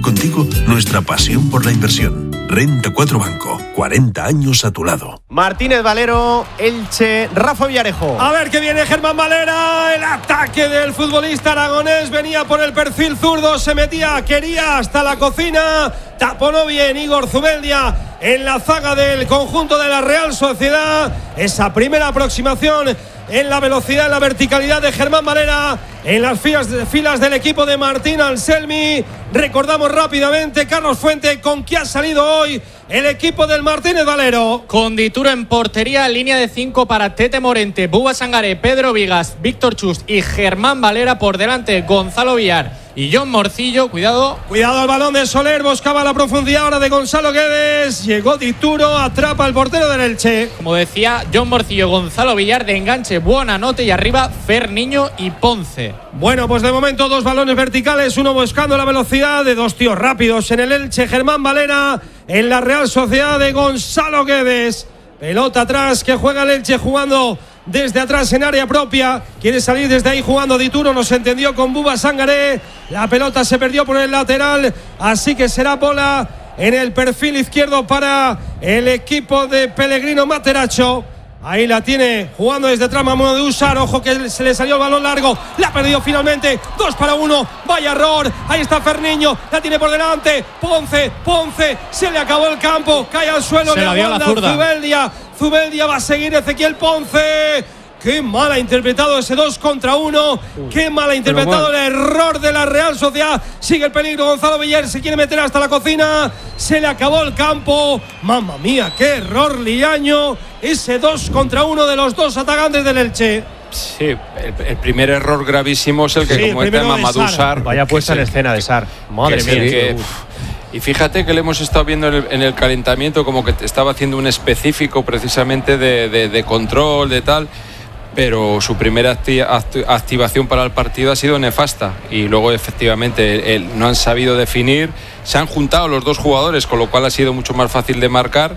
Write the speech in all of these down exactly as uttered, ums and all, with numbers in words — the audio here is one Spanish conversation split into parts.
Contigo, nuestra pasión por la inversión. Renta cuatro Banco, cuarenta años a tu lado. Martínez Valero, Elche, Rafa Villarejo. A ver que viene Germán Valera, el ataque del futbolista aragonés, venía por el perfil zurdo, se metía, quería hasta la cocina, taponó bien Igor Zubeldia en la zaga del conjunto de la Real Sociedad. Esa primera aproximación en la velocidad, en la verticalidad de Germán Valera, en las filas, filas del equipo de Martín Anselmi. Recordamos rápidamente, Carlos Fuente, con qué ha salido hoy el equipo del Martínez Valero. Con Dituro en portería, línea de cinco para Tete Morente, Buba Sangaré, Pedro Vigas, Víctor Chust y Germán Valera. Por delante, Gonzalo Villar y John Morcillo. Cuidado. Cuidado al balón de Soler, buscaba la profundidad ahora de Gonzalo Guedes. Llegó Dituro, atrapa al portero del Elche. Como decía, John Morcillo, Gonzalo Villar de enganche, buena nota, y arriba Fer Niño y Ponce. Bueno, pues de momento dos balones verticales, uno buscando la velocidad de dos tíos rápidos en el Elche. Germán Valera en la Real Sociedad de Gonzalo Guedes. Pelota atrás que juega el Elche, jugando desde atrás en área propia. Quiere salir desde ahí jugando Dituro, no se entendió con Buba Sangaré. La pelota se perdió por el lateral, así que será bola en el perfil izquierdo para el equipo de Pellegrino Materacho. Ahí la tiene jugando desde atrás Mamadou Sarr. Ojo que se le salió el balón largo. La ha perdido finalmente. Dos para uno. Vaya error. Ahí está Ferniño. La tiene por delante. Ponce. Ponce. Se le acabó el campo. Cae al suelo. Se le la dio la zurda. Zubeldia. Zubeldia va a seguir Ezequiel Ponce. Qué mal ha interpretado ese dos contra uno. Qué mal ha interpretado el error de la Real Sociedad. Sigue el peligro. Gonzalo Villar se quiere meter hasta la cocina. Se le acabó el campo. Mamma mía, qué error liaño. Ese dos contra uno de los dos atacantes del Elche. Sí, el, el primer error gravísimo es el que sí, comete Mamadou Sarr. Vaya puesta en escena de Sarr. Madre mía. Que, y fíjate que le hemos estado viendo en el, en el calentamiento como que estaba haciendo un específico precisamente de, de, de control, de tal. Pero su primera acti- acti- activación para el partido ha sido nefasta y luego efectivamente el, no han sabido definir, se han juntado los dos jugadores, con lo cual ha sido mucho más fácil de marcar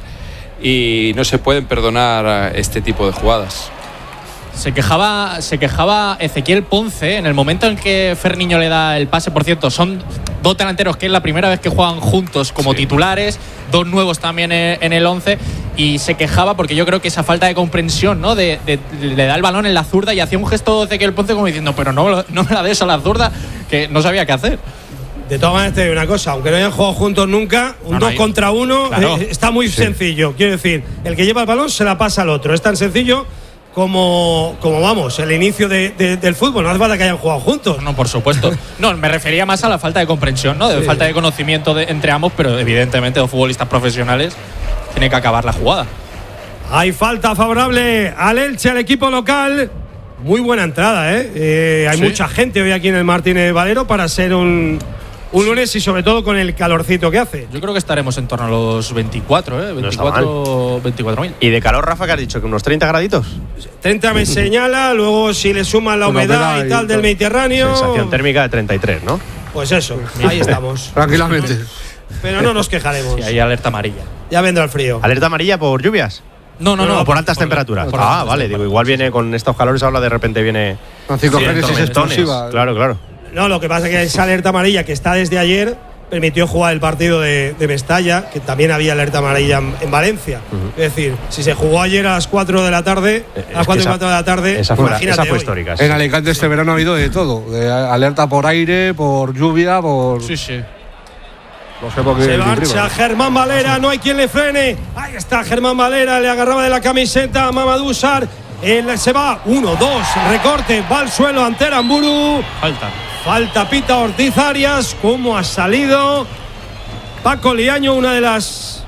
y no se pueden perdonar este tipo de jugadas. Se quejaba, se quejaba Ezequiel Ponce en el momento en que Ferniño le da el pase. Por cierto, son dos delanteros que es la primera vez que juegan juntos como sí. titulares, dos nuevos también en el once, y se quejaba porque yo creo que esa falta de comprensión, ¿no? De, de, de le da el balón en la zurda y hacía un gesto Ezequiel Ponce como diciendo, pero no, no me la des a la zurda, que no sabía qué hacer. De todas maneras te digo una cosa, aunque no hayan jugado juntos nunca, un no, dos no contra uno claro. eh, está muy sí. sencillo. Quiero decir, el que lleva el balón se la pasa al otro. Es tan sencillo Como, como vamos, el inicio de, de, del fútbol. No hace falta que hayan jugado juntos. No, por supuesto. No, me refería más a la falta de comprensión, ¿no? De sí. falta de conocimiento de, entre ambos, pero evidentemente los futbolistas profesionales tienen que acabar la jugada. Hay falta favorable al Elche, al equipo local. Muy buena entrada, ¿eh? eh hay sí. mucha gente hoy aquí en el Martínez Valero para ser un... Un lunes y sobre todo con el calorcito que hace. Yo creo que estaremos en torno a los veinticuatro, ¿eh? veinticuatro mil. ¿Y de calor, Rafa, que has dicho? ¿Que unos treinta graditos? treinta me señala, luego si le suman la humedad, humedad y tal y del Mediterráneo. Sensación térmica de treinta y tres, ¿no? Pues eso, ahí estamos. Tranquilamente. Pero no nos quejaremos. Sí, hay alerta amarilla. Ya vendrá el frío. ¿Alerta amarilla por lluvias? No, no, no. no por altas por, temperaturas. Por ah, altas vale, digo, igual viene con estos calores, ahora de repente viene. Con ciclogénesis explosiva. Claro, claro. No, lo que pasa es que esa alerta amarilla que está desde ayer permitió jugar el partido de, de Mestalla, que también había alerta amarilla en, en Valencia. Uh-huh. Es decir, si se jugó ayer a las cuatro de la tarde, es a las cuatro y cuatro de la tarde, esa fue, esa fue histórica. Sí. En Alicante este verano ha habido de todo. De alerta por aire, por lluvia, por… Sí, sí. No sé por qué. Se marcha Germán Valera, no hay quien le frene. Ahí está Germán Valera, le agarraba de la camiseta a Mamadou Sarr. Él se va, uno, dos, recorte, va al suelo ante Aramburu. Falta. Falta pita Ortiz Arias. ¿Cómo ha salido Paco Liaño? Una de las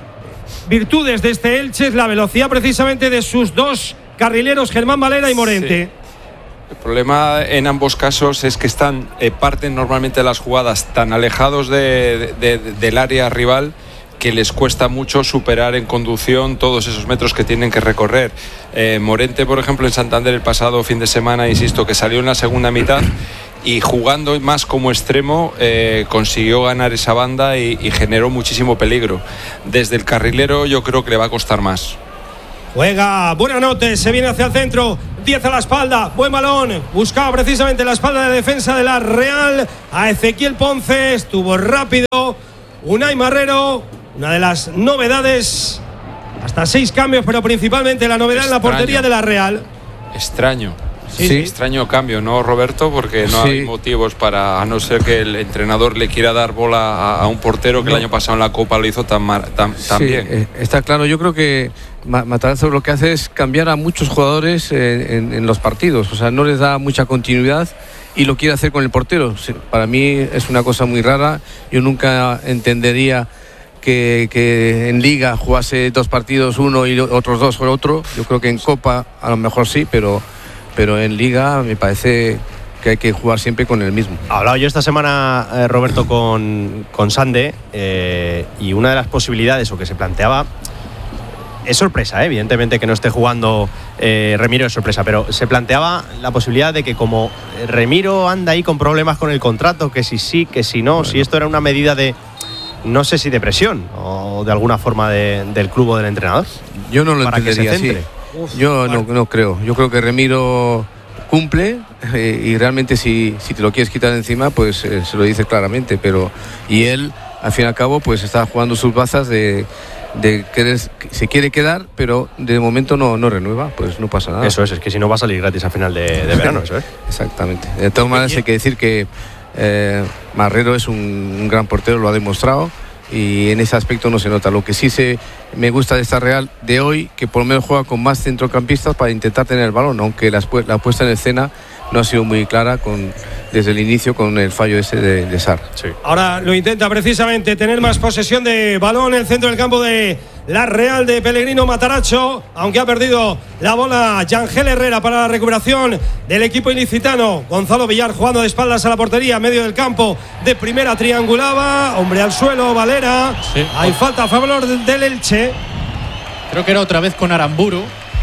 virtudes de este Elche es la velocidad precisamente de sus dos carrileros, Germán Valera y Morente. Sí. El problema en ambos casos es que están eh, parten normalmente las jugadas tan alejados de, de, de, del área rival que les cuesta mucho superar en conducción todos esos metros que tienen que recorrer. Eh, Morente, por ejemplo, en Santander el pasado fin de semana, insisto, que salió en la segunda mitad y jugando más como extremo eh, consiguió ganar esa banda y, y generó muchísimo peligro. Desde el carrilero yo creo que le va a costar más. Juega Buenanote, se viene hacia el centro, diez a la espalda, buen balón, buscaba precisamente la espalda de defensa de la Real a Ezequiel Ponce, estuvo rápido Unai Marrero, una de las novedades, hasta seis cambios, pero principalmente la novedad Extraño. en la portería de la Real. Extraño. Sí, sí. Extraño cambio, ¿no, Roberto? Porque no sí. hay motivos para, a no ser que el entrenador le quiera dar bola a, a un portero que no. el año pasado en la Copa lo hizo tan, tan, tan sí, bien. Eh, está claro, yo creo que Matarazzo lo que hace es cambiar a muchos jugadores en, en, en los partidos, o sea, no les da mucha continuidad y lo quiere hacer con el portero. Para mí es una cosa muy rara, yo nunca entendería que, que en Liga jugase dos partidos uno y otros dos por otro. Yo creo que en Copa a lo mejor sí, pero pero en Liga me parece que hay que jugar siempre con el mismo. He hablado yo esta semana, eh, Roberto, con, con Sande, eh, y una de las posibilidades o que se planteaba, es sorpresa, ¿eh? Evidentemente que no esté jugando eh, Remiro es sorpresa, pero se planteaba la posibilidad de que como Remiro anda ahí con problemas con el contrato, que si sí, que si no, bueno. si esto era una medida de, no sé si de presión o de alguna forma de, del club o del entrenador. Yo no lo entendería así. Uf, Yo no, no creo. Yo creo que Remiro cumple eh, y realmente si, si te lo quieres quitar de encima, pues eh, se lo dice claramente. Pero y él, al fin y al cabo, pues está jugando sus bazas de, de que se quiere quedar, pero de momento no, no renueva, pues no pasa nada. Eso es, es que si no va a salir gratis a final de, de verano, eso es. Exactamente. De todas maneras hay que decir que eh, Marrero es un, un gran portero, lo ha demostrado. Y en ese aspecto no se nota. Lo que sí se me gusta de esta Real de hoy, que por lo menos juega con más centrocampistas para intentar tener el balón, aunque la, la puesta en escena no ha sido muy clara con, desde el inicio con el fallo ese de, de Sarr. Sí. Ahora lo intenta precisamente tener más posesión de balón en el centro del campo de la Real de Pellegrino Matarazzo, aunque ha perdido la bola Yangel Herrera para la recuperación del equipo ilicitano. Gonzalo Villar jugando de espaldas a la portería, medio del campo, de primera triangulaba, hombre al suelo, Valera. Sí. Hay falta a favor del Elche. Creo que era otra vez con Aramburu.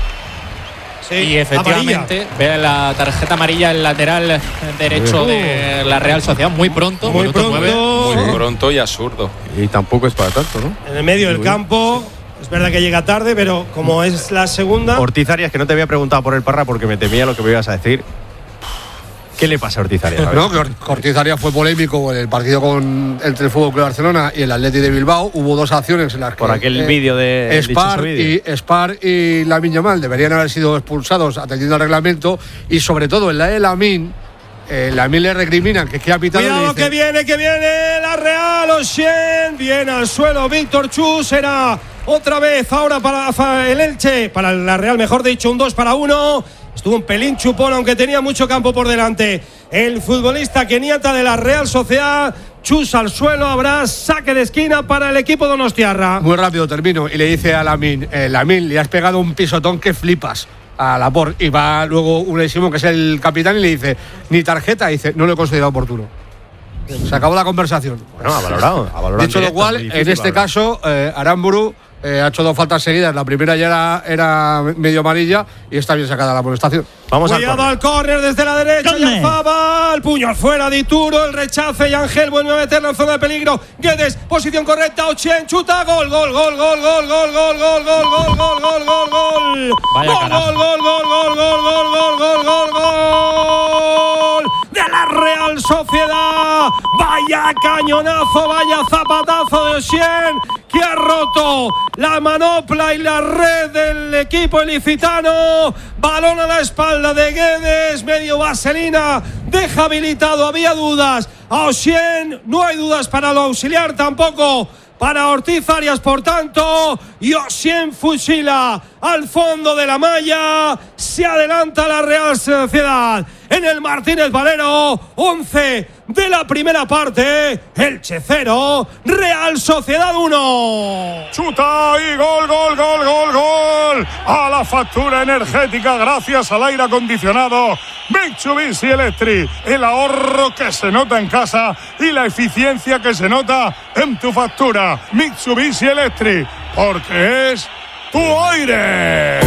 Sí, y efectivamente ve la tarjeta amarilla el lateral derecho uh, de la Real Sociedad muy pronto, muy pronto, nueve, muy pronto y absurdo. Y tampoco es para tanto, ¿no? En el medio del campo, es verdad que llega tarde, pero como es la segunda. Ortiz Arias, que no te había preguntado por el Parra porque me temía lo que me ibas a decir. ¿Qué le pasa a Ortiz Arias? No, que Ortiz Arias fue polémico en el partido con, entre el Fútbol Club Barcelona y el Atleti de Bilbao. Hubo dos acciones en las que por aquel eh, vídeo de Spar y Spar y Lamine Yamal deberían haber sido expulsados atendiendo al reglamento, y sobre todo en la de Lamine, eh, Lamine le recriminan que qué ha pitado. Cuidado, dice, que viene, que viene la Real. Oshien viene al suelo. Víctor Chus era otra vez ahora para el Elche, para la Real, mejor dicho, un dos para uno. Estuvo un pelín chupón, aunque tenía mucho campo por delante. El futbolista keniata de la Real Sociedad, Chus al suelo, habrá saque de esquina para el equipo donostiarra. Muy rápido termino, y le dice a Lamine, eh, Lamine, le has pegado un pisotón que flipas a Laporte. Y va luego Unai, que es el capitán, y le dice, ni tarjeta, y dice, no lo he considerado oportuno. Se acabó la conversación. Bueno, ha valorado. Ha valorado. Dicho lo cual, en este caso, eh, Aramburu Eh, ha hecho dos faltas seguidas. La primera ya era, era medio amarilla y está bien sacada la amonestación. Vamos Cuidado al córner desde la derecha. Yazabal, puño afuera de Ituro, el rechace y Ángel vuelve a meterlo en zona de peligro. Guedes, posición correcta, Oshien chuta, gol, gol, gol, gol, gol, gol, gol, gol, gol, gol, gol, gol, gol, gol. Vaya gol, gol, gol, gol, gol, gol, gol, gol, gol, gol, gol de la Real Sociedad. Vaya cañonazo, vaya zapatazo de Oshien, que ha roto la manopla y la red del equipo ilicitano. Balón a la espalda de Guedes, medio vaselina, deja habilitado, había dudas a Oshien, no hay dudas para lo auxiliar tampoco para Ortiz Arias, por tanto, y Oshien fusila al fondo de la malla. Se adelanta la Real Sociedad en el Martínez Valero. once de la primera parte, Elche cero, Real Sociedad uno. Chuta y gol, gol, gol, gol, gol. A la factura energética gracias al aire acondicionado Mitsubishi Electric. El ahorro que se nota en casa y la eficiencia que se nota en tu factura. Mitsubishi Electric, porque es tu aire.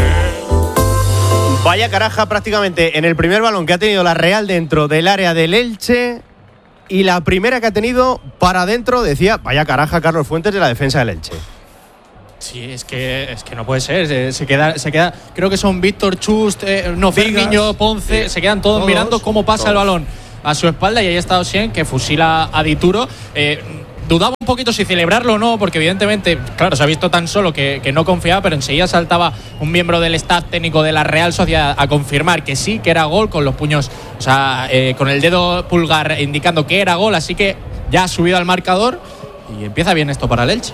Vaya caraja prácticamente en el primer balón que ha tenido la Real dentro del área del Elche, y la primera que ha tenido para adentro, decía, vaya caraja Carlos Fuentes de la defensa del Elche. Sí, es que es que no puede ser. Se, se queda, se queda. Creo que son Víctor Chust, eh, no, Ferniño, Ponce. Sí. Se quedan todos, todos mirando cómo pasa todos. el balón a su espalda y ahí está Ossién que fusila a Dituro. Eh, dudaba un poquito si celebrarlo o no, porque evidentemente, claro, se ha visto tan solo que, que no confiaba, pero enseguida saltaba un miembro del staff técnico de la Real Sociedad a confirmar que sí, que era gol, con los puños, o sea, eh, con el dedo pulgar indicando que era gol, así que ya ha subido al marcador y empieza bien esto para el Elche.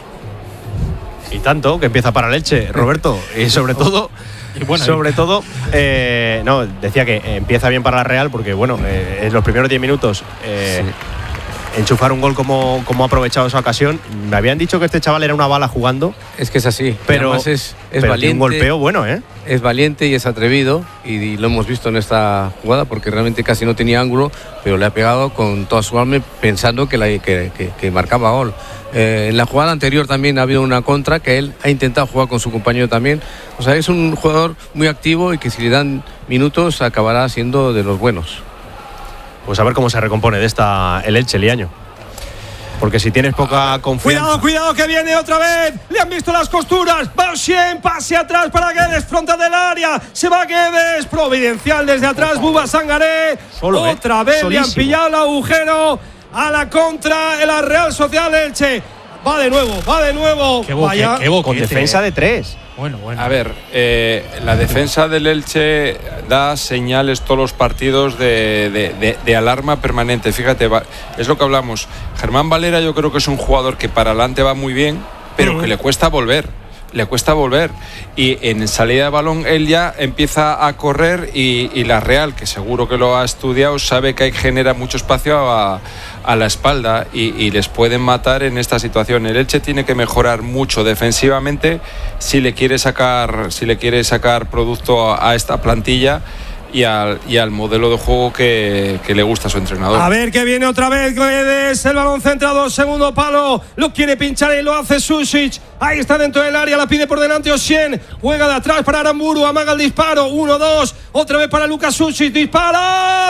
Y tanto que empieza para el Elche, Roberto. Y sobre todo, y bueno, sobre todo, eh, no, decía que empieza bien para la Real porque, bueno, eh, en los primeros diez minutos eh, sí. enchufar un gol como, como ha aprovechado esa ocasión. Me habían dicho que este chaval era una bala jugando. Es que es así. Pero es, es pero valiente. Un golpeo bueno, ¿eh? Es valiente y es atrevido y, y lo hemos visto en esta jugada porque realmente casi no tenía ángulo, pero le ha pegado con toda su alma pensando que, la, que, que, que marcaba gol. Eh, en la jugada anterior también ha habido una contra que él ha intentado jugar con su compañero también. O sea, es un jugador muy activo y que si le dan minutos acabará siendo de los buenos. Pues a ver cómo se recompone de esta el Elche, Liaño. Porque si tienes poca confianza… Cuidado, cuidado, que viene otra vez. Le han visto las costuras. Va Ossién, pase atrás para Guedes, frontal del área. Se va Guedes, providencial desde atrás. Buba Sangaré. Solo, otra eh. vez Solísimo. Le han pillado el agujero. A la contra en la Real Sociedad Elche. Va de nuevo, va de nuevo. Qué boque, Vaya. Qué boquete, con defensa de tres. Bueno, bueno. A ver, eh, la defensa del Elche da señales todos los partidos de, de, de, de alarma permanente. Fíjate, va, es lo que hablamos. Germán Valera yo creo que es un jugador que para adelante va muy bien, pero uh-huh. que le cuesta volver. Le cuesta volver. Y en salida de balón él ya empieza a correr y, y la Real, que seguro que lo ha estudiado, sabe que hay, genera mucho espacio a, a la espalda y, y les pueden matar en esta situación. El Elche tiene que mejorar mucho defensivamente si le quiere sacar, si le quiere sacar producto a, a esta plantilla y al, y al modelo de juego que, que le gusta a su entrenador. A ver que viene otra vez Guedes, el balón centrado, segundo palo, lo quiere pinchar y lo hace Susic. Ahí está dentro del área, la pide por delante Ossién, juega de atrás para Aramburu, amaga el disparo, uno dos, otra vez para Lucas Susic, dispara,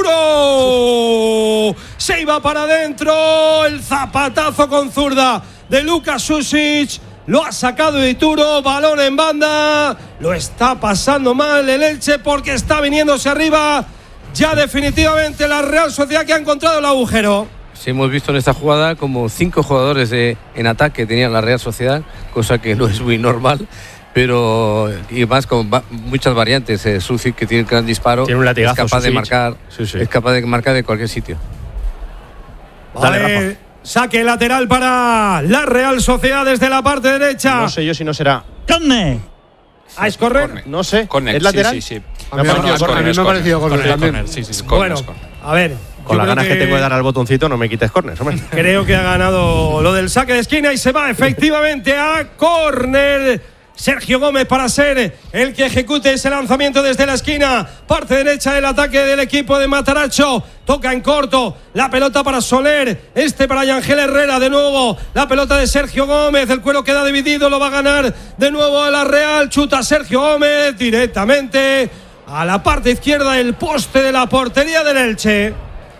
Dituro, se iba para adentro, el zapatazo con zurda de Lucas Susic. Lo ha sacado Dituro, balón en banda. Lo está pasando mal el Elche porque está viniéndose arriba. Ya definitivamente la Real Sociedad que ha encontrado el agujero. Sí, hemos visto en esta jugada como cinco jugadores de, en ataque tenían la Real Sociedad, cosa que no es muy normal. Pero y más con va, muchas variantes. eh, Susic, que tiene un gran disparo, tiene un latigazo, es capaz Susic. de marcar, sí, sí. es capaz de marcar de cualquier sitio. Vale, Dale, Rafa. Saque lateral para la Real Sociedad desde la parte derecha. No sé yo si no será. ¡Corne! ¿Ah, es correr? No sé. Corner, ¿Es lateral? Sí, sí, sí. A mí me ha parecido corner también. Sí, sí, sí. Bueno, a ver. Con las ganas que... que tengo de dar al botoncito, no me quites córner, hombre. Creo que ha ganado lo del saque de esquina y se va efectivamente a córner. Sergio Gómez para ser el que ejecute ese lanzamiento desde la esquina. Parte derecha del ataque del equipo de Mataracho. Toca en corto. La pelota para Soler. Este para Yangel Herrera. De nuevo la pelota de Sergio Gómez. El cuero queda dividido. Lo va a ganar de nuevo a la Real. Chuta Sergio Gómez directamente a la parte izquierda del poste de la portería del Elche.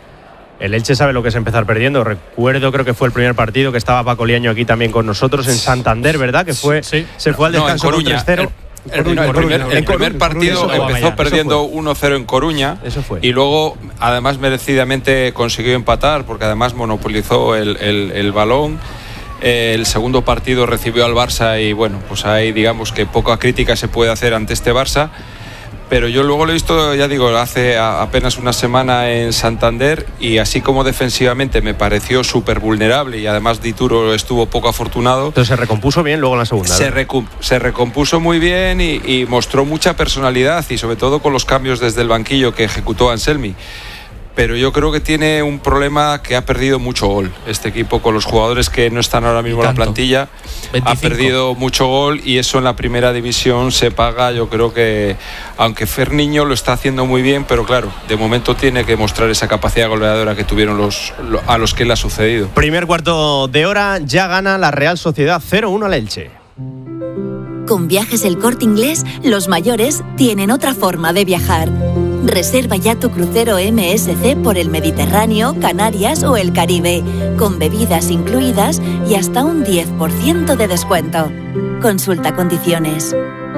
El Elche sabe lo que es empezar perdiendo. Recuerdo, creo que fue el primer partido que estaba Paco Liaño aquí también con nosotros en Santander, ¿verdad? Que fue, sí. se fue al descanso no, con tres cero. El, el, el primer, el primer partido Coruña, empezó Coruña, perdiendo uno cero en Coruña. Eso fue. Y luego, además, merecidamente consiguió empatar porque además monopolizó el, el, el balón. Eh, el segundo partido recibió al Barça y bueno, pues ahí digamos que poca crítica se puede hacer ante este Barça. Pero yo luego lo he visto, ya digo, hace apenas una semana en Santander y así como defensivamente me pareció súper vulnerable y además Dituro estuvo poco afortunado. Entonces se recompuso bien luego en la segunda. Se, recu- se recompuso muy bien y, y mostró mucha personalidad y sobre todo con los cambios desde el banquillo que ejecutó Anselmi. Pero yo creo que tiene un problema que ha perdido mucho gol este equipo con los jugadores que no están ahora mismo en la plantilla. veinticinco. Ha perdido mucho gol y eso en la primera división se paga. Yo creo que aunque Ferniño lo está haciendo muy bien, pero claro, de momento tiene que mostrar esa capacidad goleadora que tuvieron los, a los que le ha sucedido. Primer cuarto de hora, ya gana la Real Sociedad cero uno al Elche. Con Viajes El Corte Inglés, los mayores tienen otra forma de viajar. Reserva ya tu crucero M S C por el Mediterráneo, Canarias o el Caribe, con bebidas incluidas y hasta un diez por ciento de descuento. Consulta condiciones.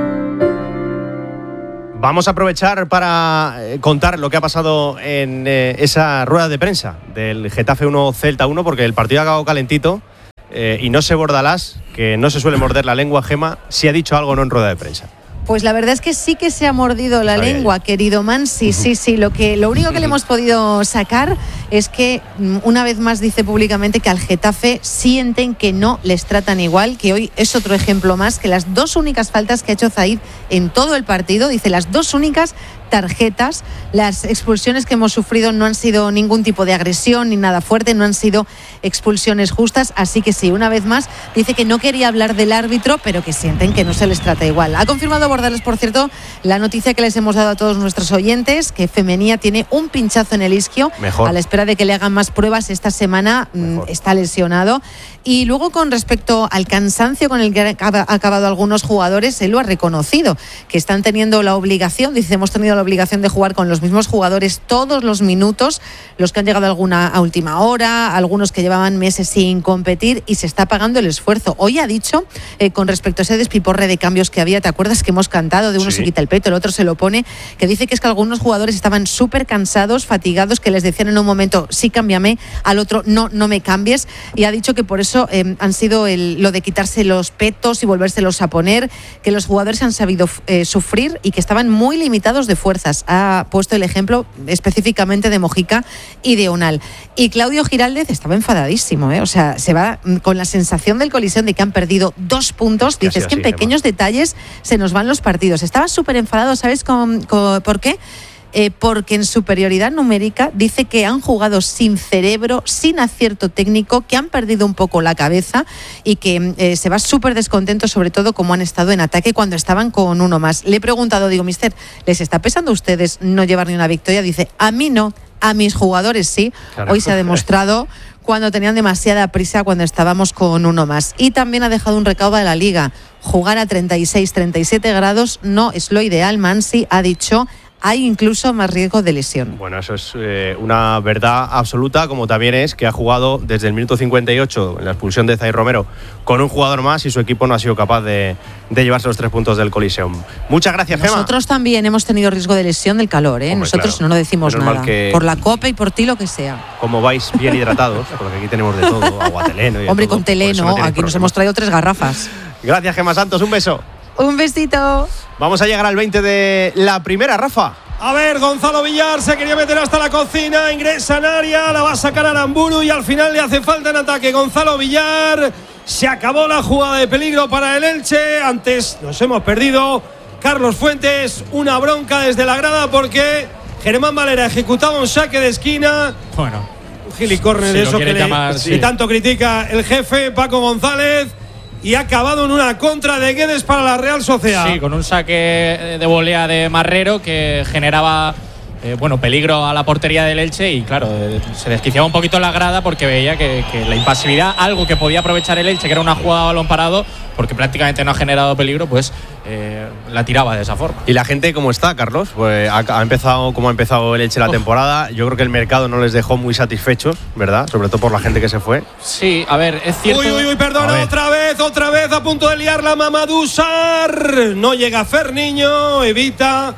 Vamos a aprovechar para contar lo que ha pasado en eh, esa rueda de prensa del Getafe uno Celta uno, porque el partido ha acabado calentito eh, y no sé Bordalás, que no se suele morder la lengua, Gema, si ha dicho algo o no en rueda de prensa. Pues la verdad es que sí que se ha mordido la Sabía lengua, yo. querido Mansi, sí, sí. Lo que lo único que le hemos podido sacar es que una vez más dice públicamente que al Getafe sienten que no les tratan igual, que hoy es otro ejemplo más, que las dos únicas faltas que ha hecho Zaid en todo el partido, dice las dos únicas tarjetas, las expulsiones que hemos sufrido no han sido ningún tipo de agresión ni nada fuerte, no han sido expulsiones justas, así que sí, una vez más dice que no quería hablar del árbitro, pero que sienten que no se les trata igual. Ha confirmado Bordalás, por cierto, la noticia que les hemos dado a todos nuestros oyentes, que Femenía tiene un pinchazo en el isquio. Mejor. A la espera de que le hagan más pruebas esta semana. Mejor. Está lesionado. Y luego, con respecto al cansancio con el que han acabado algunos jugadores, él lo ha reconocido, que están teniendo la obligación, dice, hemos tenido la obligación de jugar con los mismos jugadores todos los minutos, los que han llegado alguna a última hora, algunos que llevaban meses sin competir, y se está pagando el esfuerzo. Hoy ha dicho, eh, con respecto a ese despiporre de cambios que había, ¿te acuerdas que hemos cantado? De uno sí. se quita el peto, el otro se lo pone, que dice que es que algunos jugadores estaban súper cansados, fatigados, que les decían en un momento, sí, cámbiame, al otro, no, no me cambies, y ha dicho que por eso eh, han sido el, lo de quitarse los petos y volvérselos a poner, que los jugadores han sabido eh, sufrir y que estaban muy limitados de fuerzas. Ha puesto el ejemplo específicamente de Mojica y de Unal. Y Claudio Giraldez estaba enfadadísimo, ¿eh? O sea, se va con la sensación del Coliseum de que han perdido dos puntos. Dices que en pequeños detalles se nos van los partidos. Estaba súper enfadado, ¿sabes con, con, por qué? Eh, porque en superioridad numérica dice que han jugado sin cerebro, sin acierto técnico, que han perdido un poco la cabeza y que eh, se va súper descontento, sobre todo como han estado en ataque cuando estaban con uno más. Le he preguntado, digo, mister, ¿les está pesando a ustedes no llevar ni una victoria? Dice, a mí no, a mis jugadores sí. Claro. Hoy se ha demostrado cuando tenían demasiada prisa, cuando estábamos con uno más. Y también ha dejado un recaudo de la Liga. Jugar a treinta y seis, treinta y siete grados no es lo ideal. Mansi ha dicho, hay incluso más riesgo de lesión. Bueno, eso es eh, una verdad absoluta, como también es que ha jugado desde el minuto cincuenta y ocho en la expulsión de Zaid Romero con un jugador más y su equipo no ha sido capaz de, de llevarse los tres puntos del Coliseum. Muchas gracias, Gema. Nosotros también hemos tenido riesgo de lesión del calor, ¿eh? Hombre, Nosotros claro. no lo decimos Menos nada. Por la copa y por ti, lo que sea. Como vais bien hidratados, porque aquí tenemos de todo, agua teleno y Hombre, todo, con teleno, no aquí problema. Nos hemos traído tres garrafas. Gracias, Gema Santos, un beso. Un besito. Vamos a llegar al veinte de la primera, Rafa. A ver, Gonzalo Villar se quería meter hasta la cocina, ingresa en área, la va a sacar Aramburu y al final le hace falta en ataque. Gonzalo Villar, se acabó la jugada de peligro para el Elche, antes nos hemos perdido. Carlos Fuentes, una bronca desde la grada porque Germán Valera ejecutaba un saque de esquina. Bueno, un gilicorne si de eso que, llamar, le, sí. que tanto critica el jefe Paco González. Y ha acabado en una contra de Guedes para la Real Sociedad. Sí, con un saque de volea de Marrero que generaba eh, bueno, peligro a la portería del Elche y claro, eh, se desquiciaba un poquito la grada porque veía que, que la impasividad, algo que podía aprovechar el Elche, que era una jugada a balón parado, porque prácticamente no ha generado peligro, pues eh, la tiraba de esa forma. ¿Y la gente cómo está, Carlos? Pues ha, ha empezado como ha empezado el Elche la Uf. temporada. Yo creo que el mercado no les dejó muy satisfechos, ¿verdad? Sobre todo por la gente que se fue. Sí, a ver, es cierto. Uy, uy, uy, perdona, otra vez, otra vez a punto de liarla Mamadou Sarr. No llega Ferniño, evita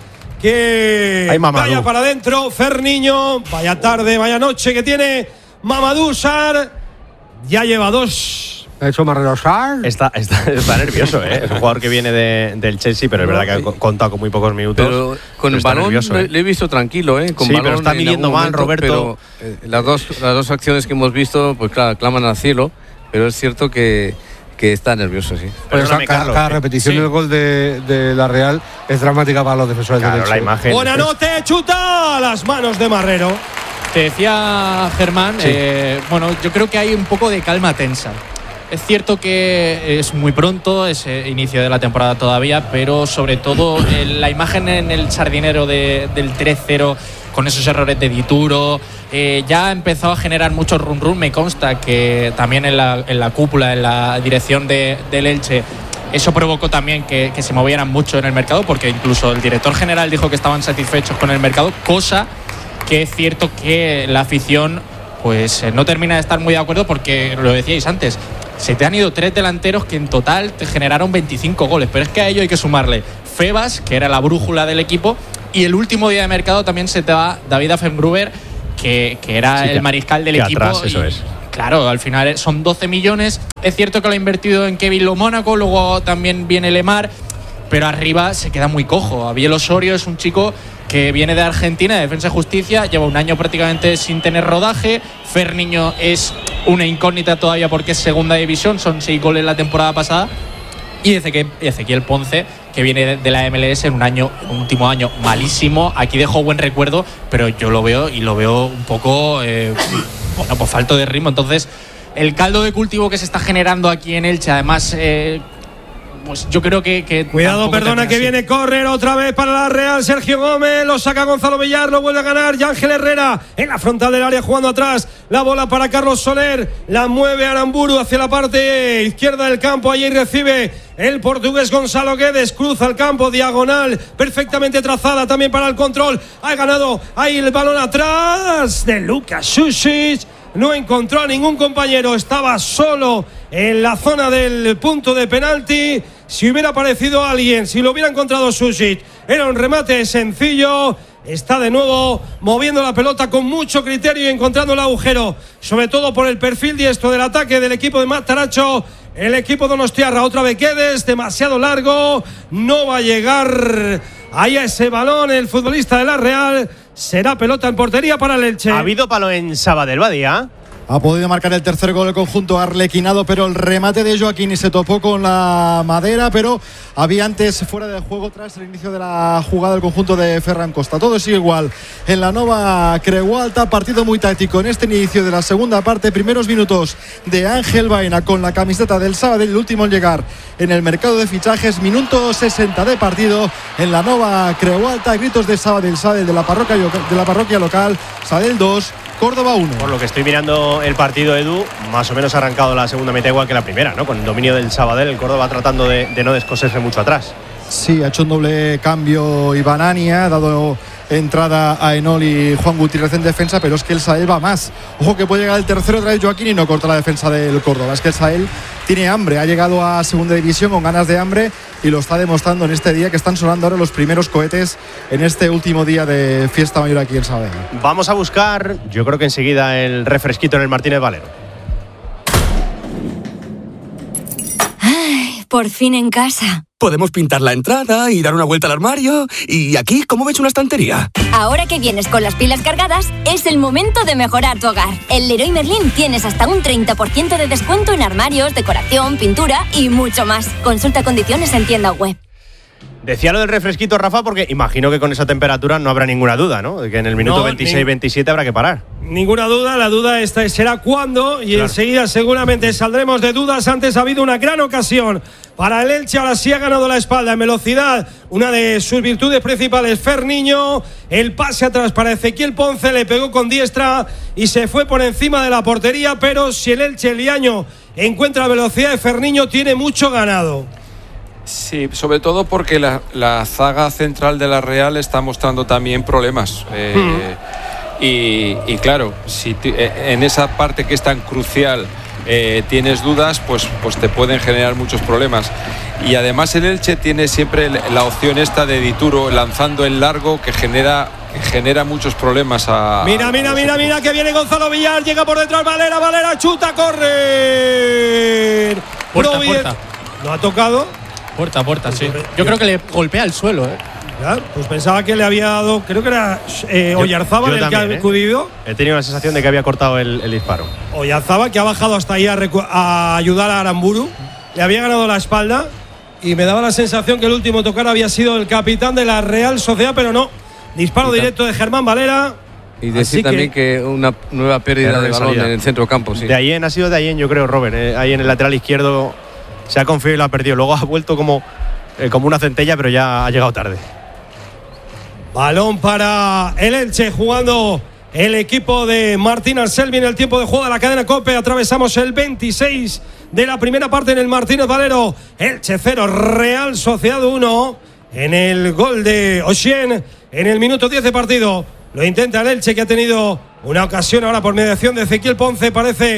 que vaya para adentro. Ferniño, vaya tarde, vaya noche que tiene Mamadou Sarr. Ya lleva dos. ¿Ha hecho Marrero Sarr? Está, está, está nervioso, ¿eh? Es un jugador que viene de, del Chelsea, pero es verdad que ha contado con muy pocos minutos. Pero con pero el balón nervioso, ¿eh? Le he visto tranquilo, ¿eh? Con sí, balón pero está midiendo mal, momento, Roberto. Pero, eh, las, dos, las dos acciones que hemos visto, pues claro, claman al cielo, pero es cierto que, que está nervioso, sí. Pero esa, cada, cada repetición sí. del gol de, de la Real es dramática para los defensores claro, del Elche. La imagen. Buena noche, chuta a las manos de Marrero. Te decía Germán, sí. eh, bueno, yo creo que hay un poco de calma tensa. Es cierto que es muy pronto, es inicio de la temporada todavía, pero sobre todo eh, la imagen en el Sardinero de, del tres cero con esos errores de Dituro eh, ya ha empezado a generar mucho run run. Me consta que también en la, en la cúpula, en la dirección de, del Elche, eso provocó también que, que se movieran mucho en el mercado, porque incluso el director general dijo que estaban satisfechos con el mercado, cosa que es cierto que la afición pues no termina de estar muy de acuerdo, porque lo decíais antes, se te han ido tres delanteros que en total te generaron veinticinco goles. Pero es que a ello hay que sumarle Febas, que era la brújula del equipo, y el último día de mercado también se te va David Affenbruber, que, que era sí, el mariscal del equipo. Atrás, eso y, es. Claro, al final son doce millones. Es cierto que lo ha invertido en Kevin Lo Mónaco, luego también viene Lemar, pero arriba se queda muy cojo. Abiel Osorio es un chico que viene de Argentina, de Defensa y Justicia, lleva un año prácticamente sin tener rodaje. Ferniño es una incógnita todavía porque es segunda división, son seis goles la temporada pasada. Y Ezequiel, Ezequiel Ponce, que viene de la M L S en un año, un último año malísimo. Aquí dejó buen recuerdo, pero yo lo veo y lo veo un poco, eh, bueno, pues falto de ritmo. Entonces, el caldo de cultivo que se está generando aquí en Elche, además, eh, pues yo creo que… que Cuidado, perdona, que así. Viene córner otra vez para la Real. Sergio Gómez, lo saca Gonzalo Villar, lo vuelve a ganar. Y Ángel Herrera en la frontal del área jugando atrás. La bola para Carlos Soler, la mueve Aramburu hacia la parte izquierda del campo. Allí recibe el portugués Gonzalo Guedes, cruza el campo, diagonal, perfectamente trazada también para el control. Ha ganado ahí el balón atrás de Lucas Sušić. No encontró a ningún compañero, estaba solo en la zona del punto de penalti. Si hubiera aparecido alguien, si lo hubiera encontrado Sušić, era un remate sencillo. Está de nuevo moviendo la pelota con mucho criterio y encontrando el agujero, sobre todo por el perfil diestro del ataque del equipo de Matarazzo. El equipo donostiarra, otra vez Guedes, demasiado largo, no va a llegar ahí a ese balón el futbolista de la Real. Será pelota en portería para el Elche. Ha habido palo en Sabadell, Badía. Ha podido marcar el tercer gol del conjunto arlequinado, pero el remate de Joaquín se topó con la madera, pero había antes fuera de juego tras el inicio de la jugada del conjunto de Ferran Costa. Todo sigue igual en la Nova Creu Alta, partido muy táctico en este inicio de la segunda parte. Primeros minutos de Ángel Baena con la camiseta del Sabadell, el último en llegar en el mercado de fichajes. Minuto sesenta de partido en la Nova Creu Alta. Gritos de Sabadell, Sabadell de la parroquia, de la parroquia local. Sabadell dos, Córdoba uno. Por lo que estoy mirando el partido, Edu, más o menos ha arrancado la segunda mitad igual que la primera, ¿no? Con el dominio del Sabadell, el Córdoba tratando de, de no descoserse mucho atrás. Sí, ha hecho un doble cambio Ibanani, ha dado entrada a Enol y Juan Gutiérrez en defensa, pero es que el Sabadell va más. Ojo que puede llegar el tercero otra vez Joaquín y no corta la defensa del Córdoba. Es que el Sabadell tiene hambre, ha llegado a segunda división con ganas de hambre y lo está demostrando en este día, que están sonando ahora los primeros cohetes en este último día de fiesta mayor aquí en Sabadell. Vamos a buscar, yo creo que enseguida, el refresquito en el Martínez Valero. Ay, por fin en casa. Podemos pintar la entrada y dar una vuelta al armario. ¿Y aquí cómo ves una estantería? Ahora que vienes con las pilas cargadas, es el momento de mejorar tu hogar. En Leroy Merlin tienes hasta un treinta por ciento de descuento en armarios, decoración, pintura y mucho más. Consulta condiciones en tienda web. Decía lo del refresquito, Rafa, porque imagino que con esa temperatura no habrá ninguna duda, ¿no? De que en el minuto no, veintiséis veintisiete habrá que parar. Ninguna duda, la duda esta será cuándo y claro. Enseguida seguramente saldremos de dudas. Antes ha habido una gran ocasión para el Elche, ahora sí ha ganado la espalda en velocidad, una de sus virtudes principales, Ferniño. El pase atrás para Ezequiel Ponce, le pegó con diestra y se fue por encima de la portería, pero si el Elche el Liaño encuentra velocidad de Ferniño, tiene mucho ganado. Sí, sobre todo porque la, la zaga central de la Real está mostrando también problemas. Eh, mm. y, y claro, si t- en esa parte que es tan crucial eh, tienes dudas, pues, pues te pueden generar muchos problemas. Y además el Elche tiene siempre la opción esta de Dituro lanzando en largo, que genera, que genera muchos problemas a… Mira, mira, a mira, mira, que viene Gonzalo Villar, llega por detrás Valera, Valera, chuta, corre. Puerta, puerta. ¿Lo ha tocado? Puerta, puerta, sí. Yo creo que le golpea el suelo, ¿eh? Ya, pues pensaba que le había dado, creo que era eh, Oyarzábal el también, que ha acudido. ¿eh? He tenido la sensación de que había cortado el, el disparo. Oyarzábal, que ha bajado hasta ahí a, recu- a ayudar a Aramburu. Le había ganado la espalda y me daba la sensación que el último tocar había sido el capitán de la Real Sociedad, pero no. Disparo directo de Germán Valera. Y decir también que, que una nueva pérdida de balón en el centro campo. Sí. De Ayen, ha sido de Ayen, yo creo, Robert. Eh, ahí en el lateral izquierdo se ha confiado y lo ha perdido. Luego ha vuelto como, eh, como una centella, pero ya ha llegado tarde. Balón para el Elche, jugando el equipo de Martín Arselvi en el tiempo de juego de la cadena COPE. Atravesamos el veintiséis de la primera parte en el Martínez Valero. Elche cero, Real Sociedad uno. En el gol de Oshien en el minuto diez de partido. Lo intenta el Elche, que ha tenido una ocasión ahora por mediación de Ezequiel Ponce. Parece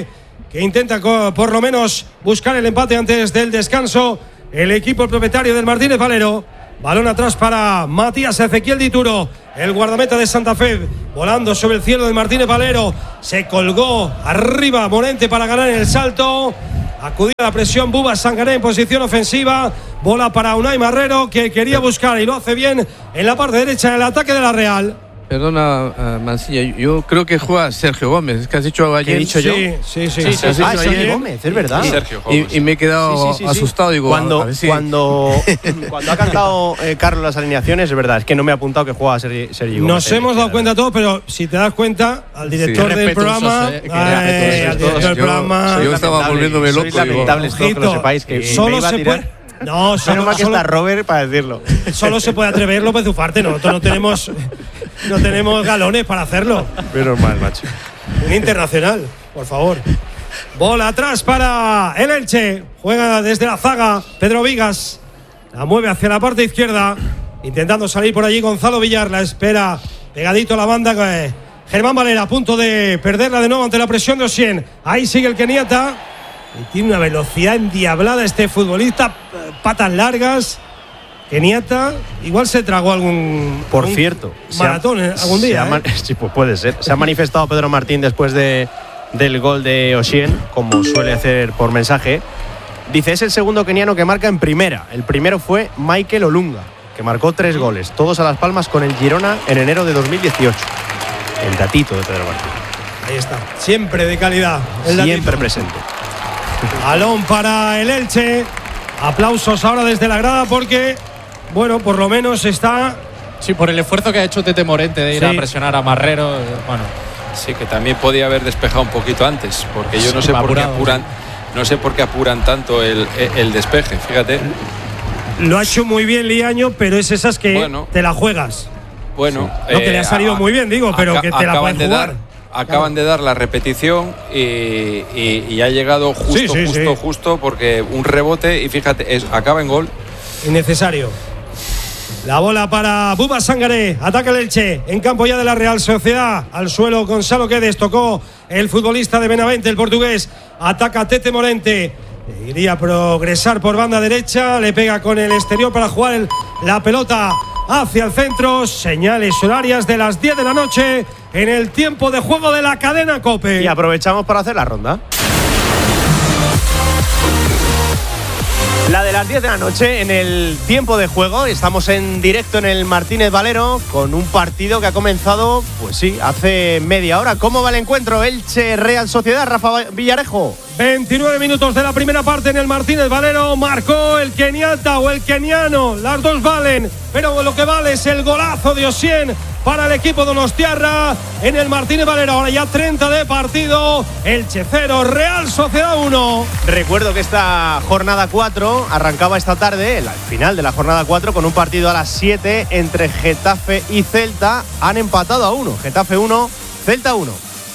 que intenta por lo menos buscar el empate antes del descanso. El equipo propietario del Martínez Valero. Balón atrás para Matías Ezequiel Dituro, el guardameta de Santa Fe, volando sobre el cielo del Martínez Valero. Se colgó arriba Morente para ganar el salto. Acudía a la presión Buba Sangaré en posición ofensiva. Bola para Unai Marrero, que quería buscar y lo hace bien en la parte derecha del ataque de la Real. Perdona, uh, Mancilla, yo creo que juega Sergio Gómez. Es que has dicho ayer. ¿Qué he dicho yo? Sí, sí, sí. sí, sí, sí. Ah, Sergio Gómez, es verdad. Y, Sergio Gómez. Y, y me he quedado sí, sí, sí, asustado. Digo, cuando, a ver si... cuando, cuando ha cantado eh, Carlos las alineaciones, es verdad, es que no me ha apuntado que juega Sergio, Sergio Gómez. Nos hemos dado cuenta todos, pero si te das cuenta, al director sí. del programa. Eh, ay, al director del yo, programa. Yo estaba volviéndome loco. Sois lamentables todos que lo sepáis. Que solo se puede. No, solo, Menos mal que solo, está Robert para decirlo. Solo se puede atrever López Ufarte. Nosotros no tenemos, no tenemos galones para hacerlo. Menos mal, macho. Un internacional, por favor. Bola atrás para el Elche. Juega desde la zaga Pedro Vigas. La mueve hacia la parte izquierda. Intentando salir por allí Gonzalo Villar. La espera pegadito a la banda. Eh, Germán Valera a punto de perderla de nuevo ante la presión de Ossien. Ahí sigue el keniata. Y tiene una velocidad endiablada este futbolista, patas largas. Keniata, igual se tragó algún Por algún cierto, maratón ha, algún día. ¿eh? Sí, pues puede ser. Se ha manifestado Pedro Martín después de, del gol de Ossien, como suele hacer por mensaje. Dice, es el segundo keniano que marca en primera. El primero fue Michael Olunga, que marcó tres goles, todos a Las Palmas con el Girona en enero de dos mil dieciocho. El datito de Pedro Martín. Ahí está, siempre de calidad. El Siempre datito. presente. Balón para el Elche. Aplausos ahora desde la grada porque, bueno, por lo menos está. Sí, por el esfuerzo que ha hecho Tete Morente de ir Sí. a presionar a Marrero. Bueno, Sí, que también podía haber despejado un poquito antes, porque yo no Sí, sé por qué apurado. apuran, no sé por qué apuran tanto el, el despeje, fíjate. Lo ha hecho muy bien Liaño, pero es esas que Bueno. te la juegas. Bueno, No, que le ha salido a- muy bien, digo, pero aca- que te la acaban pueden de jugar. dar, acaban de dar la repetición y, y- y ha llegado justo, Sí, sí, justo, sí. justo, porque un rebote y fíjate, es, acaba en gol. Innecesario. La bola para Buba Sangaré. Ataca el Elche en campo ya de la Real Sociedad. Al suelo Gonzalo Guedes. Tocó el futbolista de Benavente, el portugués. Ataca Tete Morente. Iría a progresar por banda derecha. Le pega con el exterior para jugar el- la pelota hacia el centro. Señales horarias de las diez de la noche en el tiempo de juego de la cadena COPE. Y aprovechamos para hacer la ronda. La de las diez de la noche en el tiempo de juego. Estamos en directo en el Martínez Valero con un partido que ha comenzado, pues sí, hace media hora. ¿Cómo va el encuentro? Elche Real Sociedad, Rafa Villarejo. veintinueve minutos de la primera parte en el Martínez Valero. Marcó el keniata o el keniano. Las dos valen, pero lo que vale es el golazo de Ossien para el equipo donostiarra en el Martínez Valero. Ahora ya treinta de partido. Elche cero, Real Sociedad uno. Recuerdo que esta jornada cuatro arrancaba esta tarde, el final de la jornada cuatro, con un partido a las siete entre Getafe y Celta. Han empatado a uno. Getafe uno, Celta uno.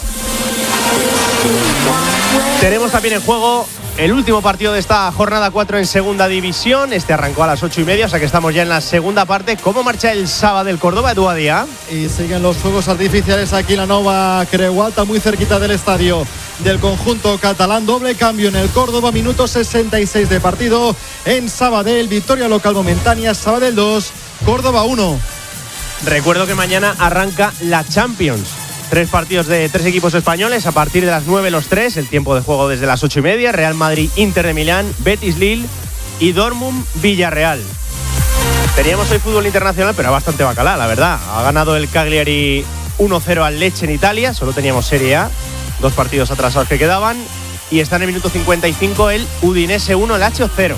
Tenemos también en juego el último partido de esta jornada cuatro en segunda división. Este arrancó a las ocho y media, o sea que estamos ya en la segunda parte. ¿Cómo marcha el sábado del Córdoba, Edu Adía? Y siguen los fuegos artificiales aquí en la Nova Creualta, muy cerquita del estadio del conjunto catalán. Doble cambio en el Córdoba, minuto sesenta y seis de partido. En Sabadell, victoria local momentánea, Sabadell dos, Córdoba uno. Recuerdo que mañana arranca la Champions. Tres partidos de tres equipos españoles, a partir de las nueve los tres, el tiempo de juego desde las ocho y media, Real Madrid, Inter de Milán, Betis Lille y Dortmund Villarreal. Teníamos hoy fútbol internacional, pero bastante bacalá, la verdad. Ha ganado el Cagliari uno cero al Lecce en Italia, solo teníamos Serie A, dos partidos atrasados que quedaban, y está en el minuto cincuenta y cinco el Udinese uno, Lazio cero.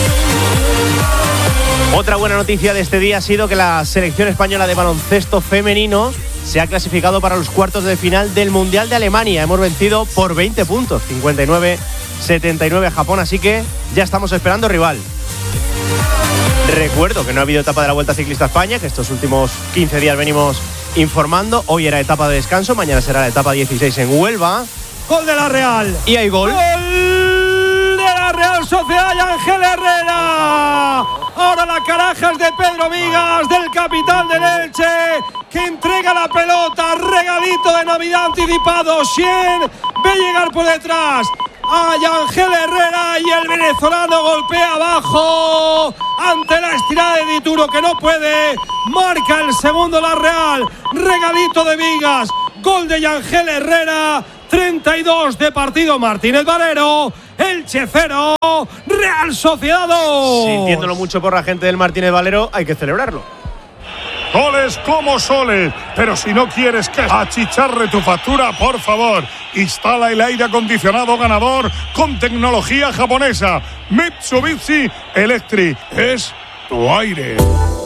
Otra buena noticia de este día ha sido que la selección española de baloncesto femenino se ha clasificado para los cuartos de final del Mundial de Alemania. Hemos vencido por veinte puntos, cincuenta y nueve setenta y nueve a Japón, así que ya estamos esperando rival. Recuerdo que no ha habido etapa de la Vuelta Ciclista a España, que estos últimos quince días venimos informando. Hoy era etapa de descanso, mañana será la etapa dieciséis en Huelva. Gol de la Real. Y hay gol. Gol de la Real Sociedad y Ángel Herrera. Ahora la Carajas de Pedro Vigas, del capitán del Elche, que entrega la pelota, regalito de Navidad anticipado. Cien ve llegar por detrás a Yangel Herrera y el venezolano golpea abajo ante la estirada de Dituro, que no puede. Marca el segundo la Real. Regalito de Vigas. Gol de Yangel Herrera. treinta y dos de partido. Martínez Valero. Elche cero, Real Sociedad dos. Sintiéndolo mucho por la gente del Martínez Valero, hay que celebrarlo. Goles como soles, pero si no quieres que achicharre tu factura, por favor, instala el aire acondicionado ganador con tecnología japonesa. Mitsubishi Electric es tu aire.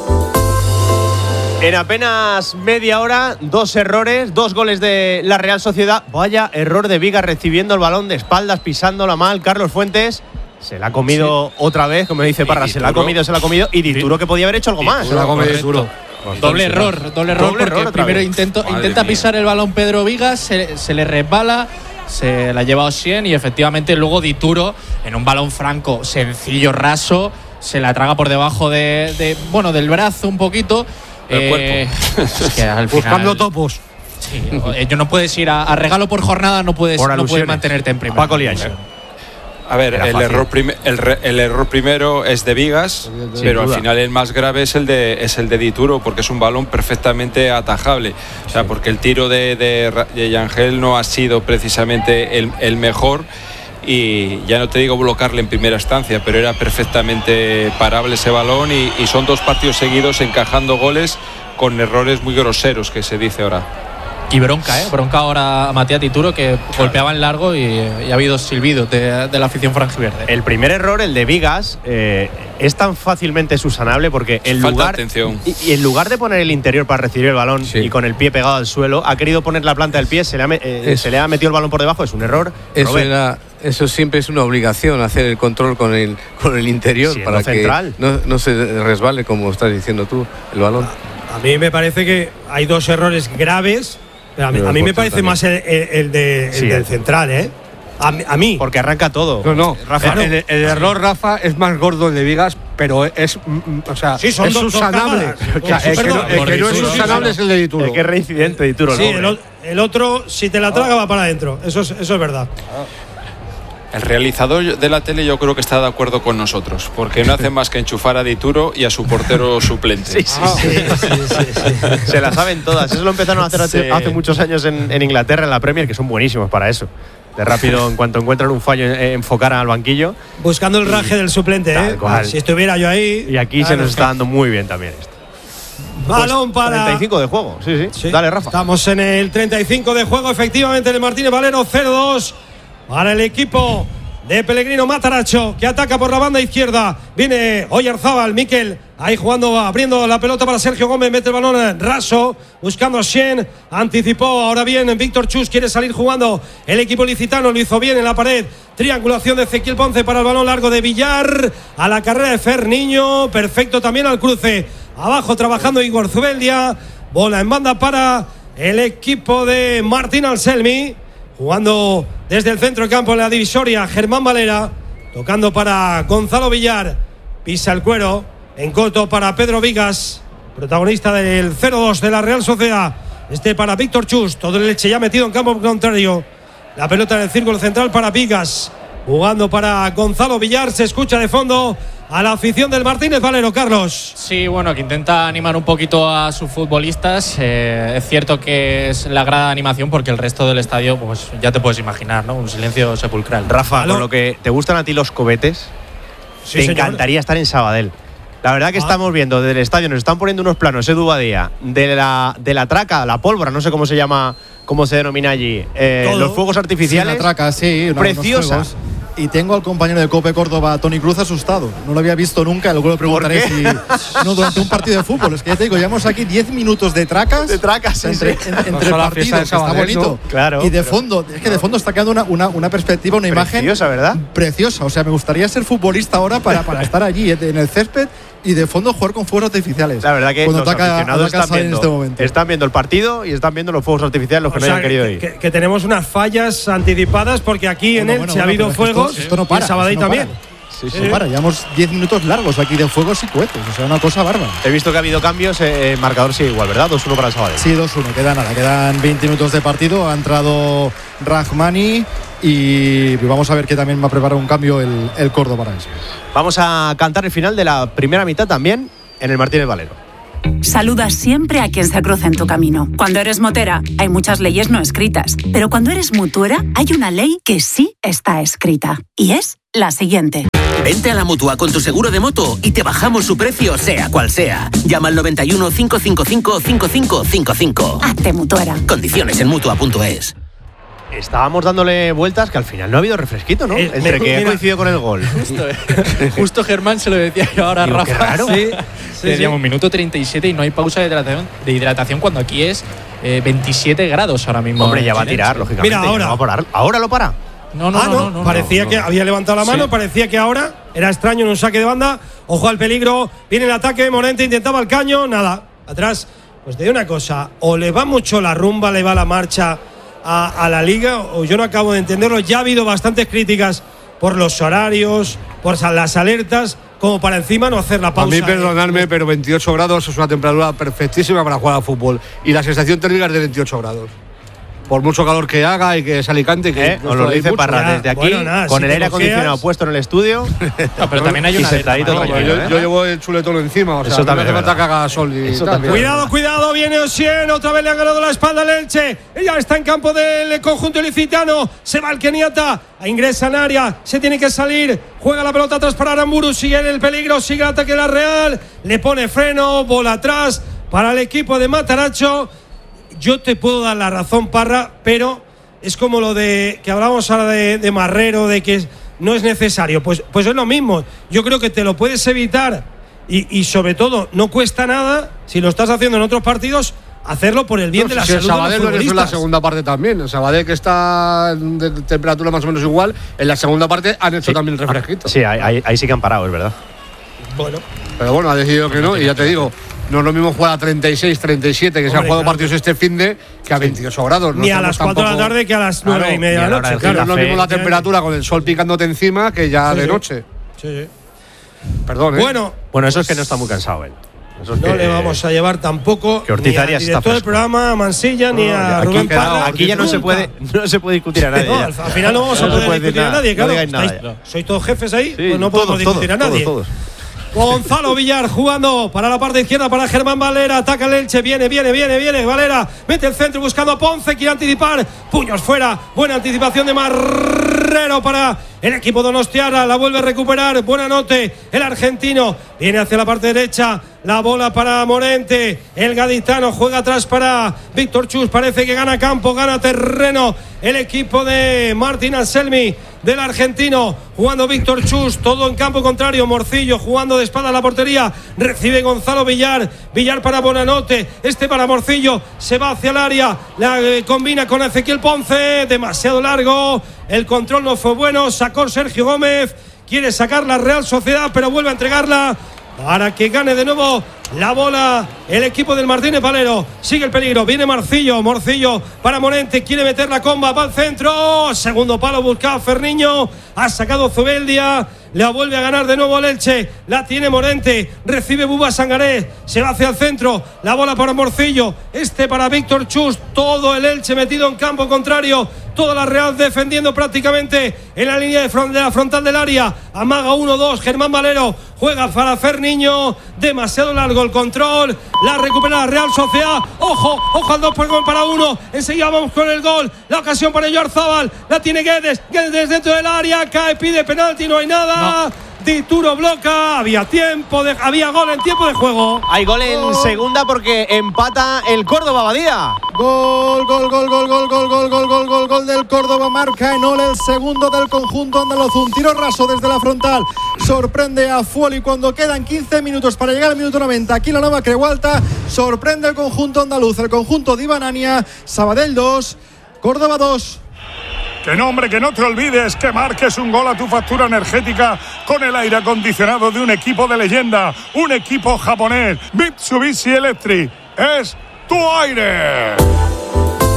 En apenas media hora, dos errores, dos goles de la Real Sociedad. Vaya error de Vigas recibiendo el balón de espaldas, pisándola mal. Carlos Fuentes se la ha comido sí. otra vez, como dice Parra, se la ha comido, se la ha comido. Y Dituro que podía haber hecho algo más. Se la ha comido Dituro. Doble error, doble error, doble porque error primero intento, intenta pisar el balón Pedro Vigas, se, se le resbala, se la ha llevado cien y efectivamente luego Dituro, en un balón franco, sencillo, raso, se la traga por debajo de, de bueno, del brazo un poquito. El eh, cuerpo. Es que al final, buscando topos. Sí, yo no puedes ir a, a regalo por jornada, no puedes, no puedes mantenerte en primera. Paco Liancho. A ver, el error, prim el, re el error primero es de Vigas, Sin pero duda. al final el más grave es el de es el de Dituro, porque es un balón perfectamente atajable. O sea, sí. porque el tiro de, de, de Yangel no ha sido precisamente el, el mejor. Y ya no te digo bloquearle en primera instancia, pero era perfectamente parable ese balón y, y son dos partidos seguidos encajando goles con errores muy groseros, que se dice ahora. Y bronca, ¿eh? Bronca ahora a Matías Dituro, que claro. golpeaba en largo y, y ha habido silbidos de, de la afición franjiverde. El primer error, el de Vigas, eh, es tan fácilmente subsanable porque en lugar, y, y en lugar de poner el interior para recibir el balón sí. y con el pie pegado al suelo, ha querido poner la planta del pie, se le ha, eh, se le ha metido el balón por debajo, es un error. Eso, era, eso siempre es una obligación, hacer el control con el, con el interior Siendo para central. que no, no se resbale, como estás diciendo tú, el balón. A mí me parece que hay dos errores graves. Pero a mí, a mí me parece también. más el, el, el, de, el sí, del central, ¿eh? A, a mí. Porque arranca todo. No, no. Rafa. El, el, el error, Rafa, es más gordo el de Vigas, pero es. O sea, sí, son es dos, subsanable. Dos o sea, el, que no, el que no es subsanable es el de Dituro. Es que es reincidente Dituro. Sí, el, el otro, si te la traga, va para adentro. Eso es, eso es verdad. El realizador de la tele yo creo que está de acuerdo con nosotros, porque no hace más que enchufar a Dituro y a su portero suplente. Sí, sí, sí, sí, sí, sí. Se la saben todas. Eso lo empezaron a hacer sí. hace, hace muchos años en, en Inglaterra, en la Premier, que son buenísimos para eso. De rápido, en cuanto encuentran un fallo, eh, enfocar al banquillo. Buscando el raje del suplente, ¿eh? Cual. Si estuviera yo ahí. Y aquí claro, se nos está dando muy bien también esto. Balón pues, para. treinta y cinco de juego, sí, sí, sí. Dale, Rafa. Estamos en el treinta y cinco de juego, efectivamente, el Martínez Valero cero dos para el equipo de Pellegrino Mataracho, que ataca por la banda izquierda. Viene Oyarzábal, Miquel, ahí jugando, abriendo la pelota para Sergio Gómez, mete el balón raso, buscando a Shen, anticipó, ahora bien Víctor Chus, quiere salir jugando el equipo licitano, lo hizo bien en la pared, triangulación de Ezequiel Ponce para el balón largo de Villar, a la carrera de Ferniño, perfecto también al cruce, abajo trabajando Igor Zubeldia, bola en banda para el equipo de Martín Anselmi, jugando desde el centro del campo en la divisoria, Germán Valera, tocando para Gonzalo Villar, pisa el cuero, en corto para Pedro Vigas, protagonista del cero dos de la Real Sociedad, este para Víctor Chus, todo el Elche ya metido en campo contrario, la pelota en el círculo central para Vigas, jugando para Gonzalo Villar, se escucha de fondo a la afición del Martínez Valero, Carlos. Sí, bueno, que intenta animar un poquito a sus futbolistas. Eh, es cierto que es la grada de animación porque el resto del estadio, pues ya te puedes imaginar, ¿no? Un silencio sepulcral. Rafa, con lo que te gustan a ti los cohetes, sí, te señor. encantaría estar en Sabadell. La verdad que ah. estamos viendo desde el estadio, nos están poniendo unos planos, Edu Badía, de la, de la traca, la pólvora, no sé cómo se llama, cómo se denomina allí, eh, los fuegos artificiales. Sí, la traca, sí. Preciosas. Y tengo al compañero de Cope Córdoba, Toni Cruz, asustado. No lo había visto nunca, luego le preguntaré si. No, durante un partido de fútbol. Es que ya te digo, llevamos aquí diez minutos de tracas. De tracas, sí, entre, sí. En, entre el partido, que está bonito. Claro. Y de fondo, es que de fondo está quedando una, una, una perspectiva, una preciosa, imagen. Preciosa, ¿verdad? Preciosa. O sea, me gustaría ser futbolista ahora para, para estar allí, en el césped. Y de fondo jugar con fuegos artificiales. La verdad que cuando los ataca, aficionados ataca están, viendo, en este momento. están viendo el partido y están viendo los fuegos artificiales los que o no sea, hayan querido que, ir. Que, que tenemos unas fallas anticipadas porque aquí bueno, en Elche bueno, ha bueno, habido fuegos esto, esto no para, y en Sabadell no también. Sí, sí. Para, llevamos diez minutos largos aquí de fuegos y cohetes, o sea, una cosa bárbara. He visto que ha habido cambios, eh, el marcador sigue igual, ¿verdad? dos uno para el Sabadell. Sí, dos uno, queda nada, quedan veinte minutos de partido, ha entrado Rahmani y vamos a ver que también va a preparar un cambio el, el Córdoba ahora mismo. Vamos a cantar el final de la primera mitad también en el Martínez Valero. Saludas siempre a quien se cruza en tu camino. Cuando eres motera, hay muchas leyes no escritas. Pero cuando eres mutuera, hay una ley que sí está escrita. Y es la siguiente. Vente a la Mutua con tu seguro de moto y te bajamos su precio, sea cual sea. Llama al noventa y uno, cinco cinco cinco, cinco cinco cinco cinco. Hazte mutuera. Condiciones en mutua punto es. Estábamos dándole vueltas que al final no ha habido refresquito, ¿no? Eh, Entre me, que mira, ha coincidido con el gol. Justo, justo Germán se lo decía yo ahora a Digo, Rafa. qué raro. Sí, sí, Decíamos, sí. minuto treinta y siete y no hay pausa de hidratación, de hidratación cuando aquí es eh, veintisiete grados ahora mismo. Hombre, ya va a tirar, lógicamente. Mira, ahora. Ya va a parar. ¿Ahora lo para? No, no, ah, no, no, no, no, parecía no, que no. había levantado la mano, Sí. parecía que ahora era extraño en un saque de banda. Ojo al peligro, viene el ataque, Morente intentaba el caño, nada, atrás. Pues te digo una cosa, o le va mucho la rumba, le va la marcha a, a la liga, o yo no acabo de entenderlo. Ya ha habido bastantes críticas por los horarios, por las alertas, como para encima no hacer la pausa. A mí, perdonadme, pero veintiocho grados es una temperatura perfectísima para jugar al fútbol. Y la sensación térmica es de veintiocho grados. Por mucho calor que haga y que es Alicante, que ¿Eh? Os lo dice Parra desde aquí, bueno, nada, con si el te aire lo acondicionado quedas. puesto en el estudio. No, pero también hay y una sentadito alerta tranquilo, yo, ¿eh? yo llevo el chuletón encima, o sea, Eso no me también hace es falta que verdad. haga sol y Eso tal. también. Cuidado, cuidado, viene Osien, otra vez le han ganado la espalda al Elche. Ella está en campo del conjunto ilicitano. Se va el keniata, ingresa en área, se tiene que salir. Juega la pelota atrás para Aramburu, sigue en el peligro, sigue el ataque de la Real. Le pone freno, bola atrás para el equipo de Mataracho. Yo te puedo dar la razón, Parra, pero es como lo de que hablábamos ahora de, de Marrero, de que no es necesario. Pues, pues es lo mismo. Yo creo que te lo puedes evitar y, y sobre todo no cuesta nada, si lo estás haciendo en otros partidos, hacerlo por el bien No, de la si salud el Sabadell de lo los hizo en la futbolistas. segunda parte también. El Sabadell, que está de temperatura más o menos igual, en la segunda parte han hecho Sí. también el refresquito. Sí, ahí, ahí, ahí sí que han parado, es verdad. Bueno, Pero bueno, ha decidido que no, y ya te digo, no es lo mismo jugar a treinta y seis, treinta y siete, que se han Hombre, jugado claro. partidos este fin de, que a veintiocho grados. No ni a estamos las cuatro de la tampoco- tarde que a las nueve Claro, y media ni de a la la hora noche. del Claro, Claro. no es lo mismo la Café. temperatura con el sol picándote encima que ya Sí, de sí. noche. Sí, sí. Perdón, ¿eh? Bueno, Bueno, eso es que no está muy cansado él. Eso es no que, le vamos a llevar tampoco que Ortiz ni al Arias está director del fresco. programa, a Mansilla, ni a Aquí, Rubén Parra. aquí ya no se Nunca. puede, no se puede discutir a nadie. No, ya. al, al final no vamos a No se poder puede discutir decir a nada, nadie, no claro. digáis nada Estáis- ya. ¿Sois todos jefes ahí? Sí, Pues no todos, podemos discutir todos, a nadie. todos, todos. Gonzalo Villar jugando para la parte izquierda para Germán Valera, ataca el Elche, viene, viene, viene, viene, Valera, mete el centro buscando a Ponce, quiere anticipar, puños fuera, buena anticipación de Marrero para el equipo donostiarra, la vuelve a recuperar, buena note, el argentino, viene hacia la parte derecha, la bola para Morente, el gaditano juega atrás para Víctor Chus, parece que gana campo, gana terreno, el equipo de Martín Anselmi, del argentino, jugando Víctor Chus, todo en campo contrario, Morcillo jugando de espalda a la portería, recibe Gonzalo Villar, Villar para Bonanote, este para Morcillo, se va hacia el área, la eh, combina con Ezequiel Ponce, demasiado largo, el control no fue bueno, sacó Sergio Gómez, quiere sacar la Real Sociedad, pero vuelve a entregarla para que gane de nuevo la bola el equipo del Martínez Valero. Sigue el peligro, viene Marcillo, Morcillo para Morente, quiere meter la comba, va al centro, segundo palo, buscaba Ferniño, ha sacado Zubeldia, la vuelve a ganar de nuevo el Elche, la tiene Morente, recibe Buba Sangaré, se va hacia el centro, la bola para Morcillo, este para Víctor Chus, todo el Elche metido en campo contrario, toda la Real defendiendo prácticamente en la línea de, front, de la frontal del área, amaga uno dos, Germán Valero, juega para Ferniño, demasiado largo el control, la recupera la Real Sociedad, ojo, ojo al dos por gol para uno, enseguida vamos con el gol, la ocasión para Oyarzábal, la tiene Guedes, Guedes dentro del área, cae, pide penalti, no hay nada, no. Dituro bloca, había tiempo, de, había gol en tiempo de juego. Hay gol en oh. segunda porque empata el Córdoba Badía. Gol, gol, gol, gol, gol, gol, gol, gol, gol, gol, gol del Córdoba, marca en Ole el segundo del conjunto andaluz, un tiro raso desde la frontal, sorprende a Fuoli cuando quedan quince minutos para llegar al minuto noventa, aquí la nueva Creualta, sorprende el conjunto andaluz, el conjunto de Ibanania, Sabadell dos, Córdoba dos. Que no, hombre, que no te olvides que marques un gol a tu factura energética con el aire acondicionado de un equipo de leyenda, un equipo japonés, Mitsubishi Electric. Es tu aire.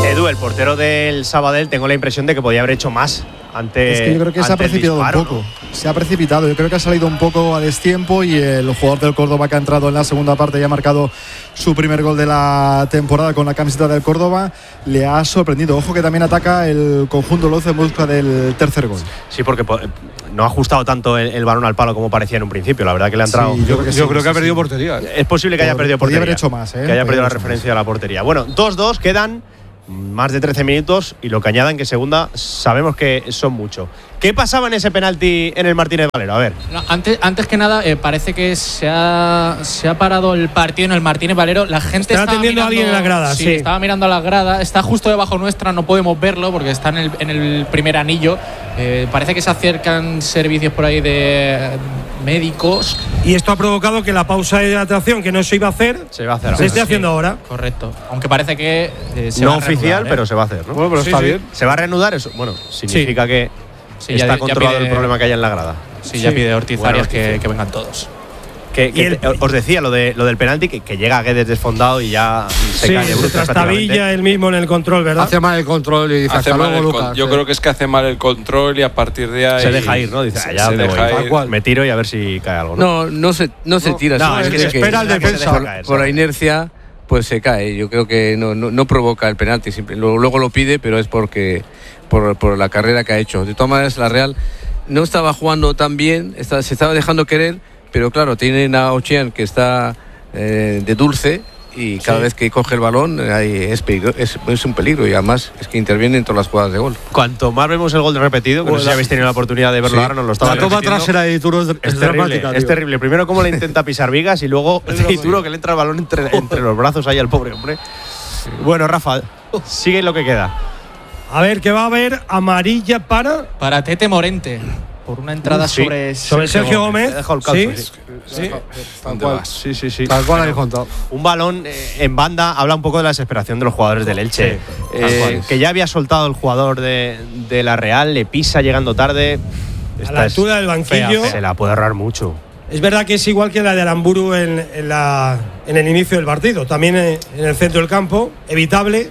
Edu, el portero del Sabadell, tengo la impresión de que podía haber hecho más ante. Es que yo creo que se ha precipitado disparo, un poco. ¿no? Se ha precipitado. Yo creo que ha salido un poco a destiempo y el jugador del Córdoba que ha entrado en la segunda parte y ha marcado su primer gol de la temporada con la camiseta del Córdoba le ha sorprendido. Ojo que también ataca el conjunto Loz en busca del tercer gol. Sí, porque no ha ajustado tanto el, el balón al palo como parecía en un principio. La verdad que le ha entrado. Sí, yo creo que, yo sí, creo sí, que ha perdido sí. portería. Es posible que haya perdido portería. Podría haber hecho más, ¿eh? Que haya perdido la hecho referencia más. a la portería. Bueno, dos dos, quedan más de trece minutos y lo que añadan que segunda sabemos que son mucho. ¿Qué pasaba en ese penalti en el Martínez Valero? A ver. No, antes, antes que nada, eh, parece que se ha, se ha parado el partido en el Martínez Valero. La gente está atendiendo a alguien en la grada. Sí, sí, estaba mirando a la grada. Está justo debajo nuestra, no podemos verlo porque está en el, en el primer anillo. Eh, parece que se acercan servicios por ahí de médicos. Y esto ha provocado que la pausa de hidratación que no se iba a hacer se va a hacer se esté Sí, haciendo ahora. Correcto. Aunque parece que eh, se no va a oficial, reanudar, ¿eh? pero se va a hacer, ¿no? Bueno, pero Sí, está sí. bien. ¿Se va a reanudar eso? Bueno, significa Sí. que Sí, está ya- ya controlado pide- el problema que hay en la grada. Sí, ya Sí. pide Ortiz Buena Arias noticia. que, que vengan todos. Que, que Y el- te- os decía lo, de, lo del penalti, que, que llega Guedes desfondado y ya se Sí, cae de se bruces trastabilla prácticamente. él mismo en el control, ¿verdad? Hace mal el control y dice Hace hasta mal luego, el con- Lucas. yo sí. creo que es que hace mal el control y a partir de ahí Se deja ir, ¿no? Dice, se- allá se donde voy. deja Tal ir. cual. Me tiro y a ver si cae algo, ¿no? No, no se, no se tira. no, es que se simplemente espera el que se defensa. deja por, caer, por la ¿sabes? inercia pues se cae. Yo creo que no, no, no provoca el penalti. Simple- lo- luego lo pide, pero es porque por, por la carrera que ha hecho. De todas maneras, la Real no estaba jugando tan bien, está- se estaba dejando querer, pero claro, tienen a Ochian que está eh, de dulce y cada Sí. vez que coge el balón ahí es, peligro- es, es un peligro y además es que interviene en todas las jugadas de gol. Cuanto más vemos el gol repetido, que no sé si habéis tenido la oportunidad de verlo Sí. ahora, nos lo estaba La toma repitiendo. trasera de Dituro es, es Es terrible, dramática. es tío. terrible. Primero cómo le intenta pisar vigas y luego Dituro que le entra el balón entre, entre los brazos ahí al pobre hombre. Bueno, Rafa, sigue lo que queda. A ver, que va a haber amarilla para Para Tete Morente, por una entrada Sí. sobre, sobre Sergio Gómez. Le ha dejado el calzo, Sí. sí. Sí. Tal cual. Sí, sí, sí. Tal cual habéis contado. Un balón eh, en banda habla un poco de la desesperación de los jugadores del Elche. tal Eh, cual. que ya había soltado el jugador de, de la Real, le pisa llegando tarde. A Esta la es altura del banquillo. fea, se la puede ahorrar mucho. Es verdad que es igual que la de Aramburu en, en, la, en el inicio del partido. También en, en el centro del campo, evitable.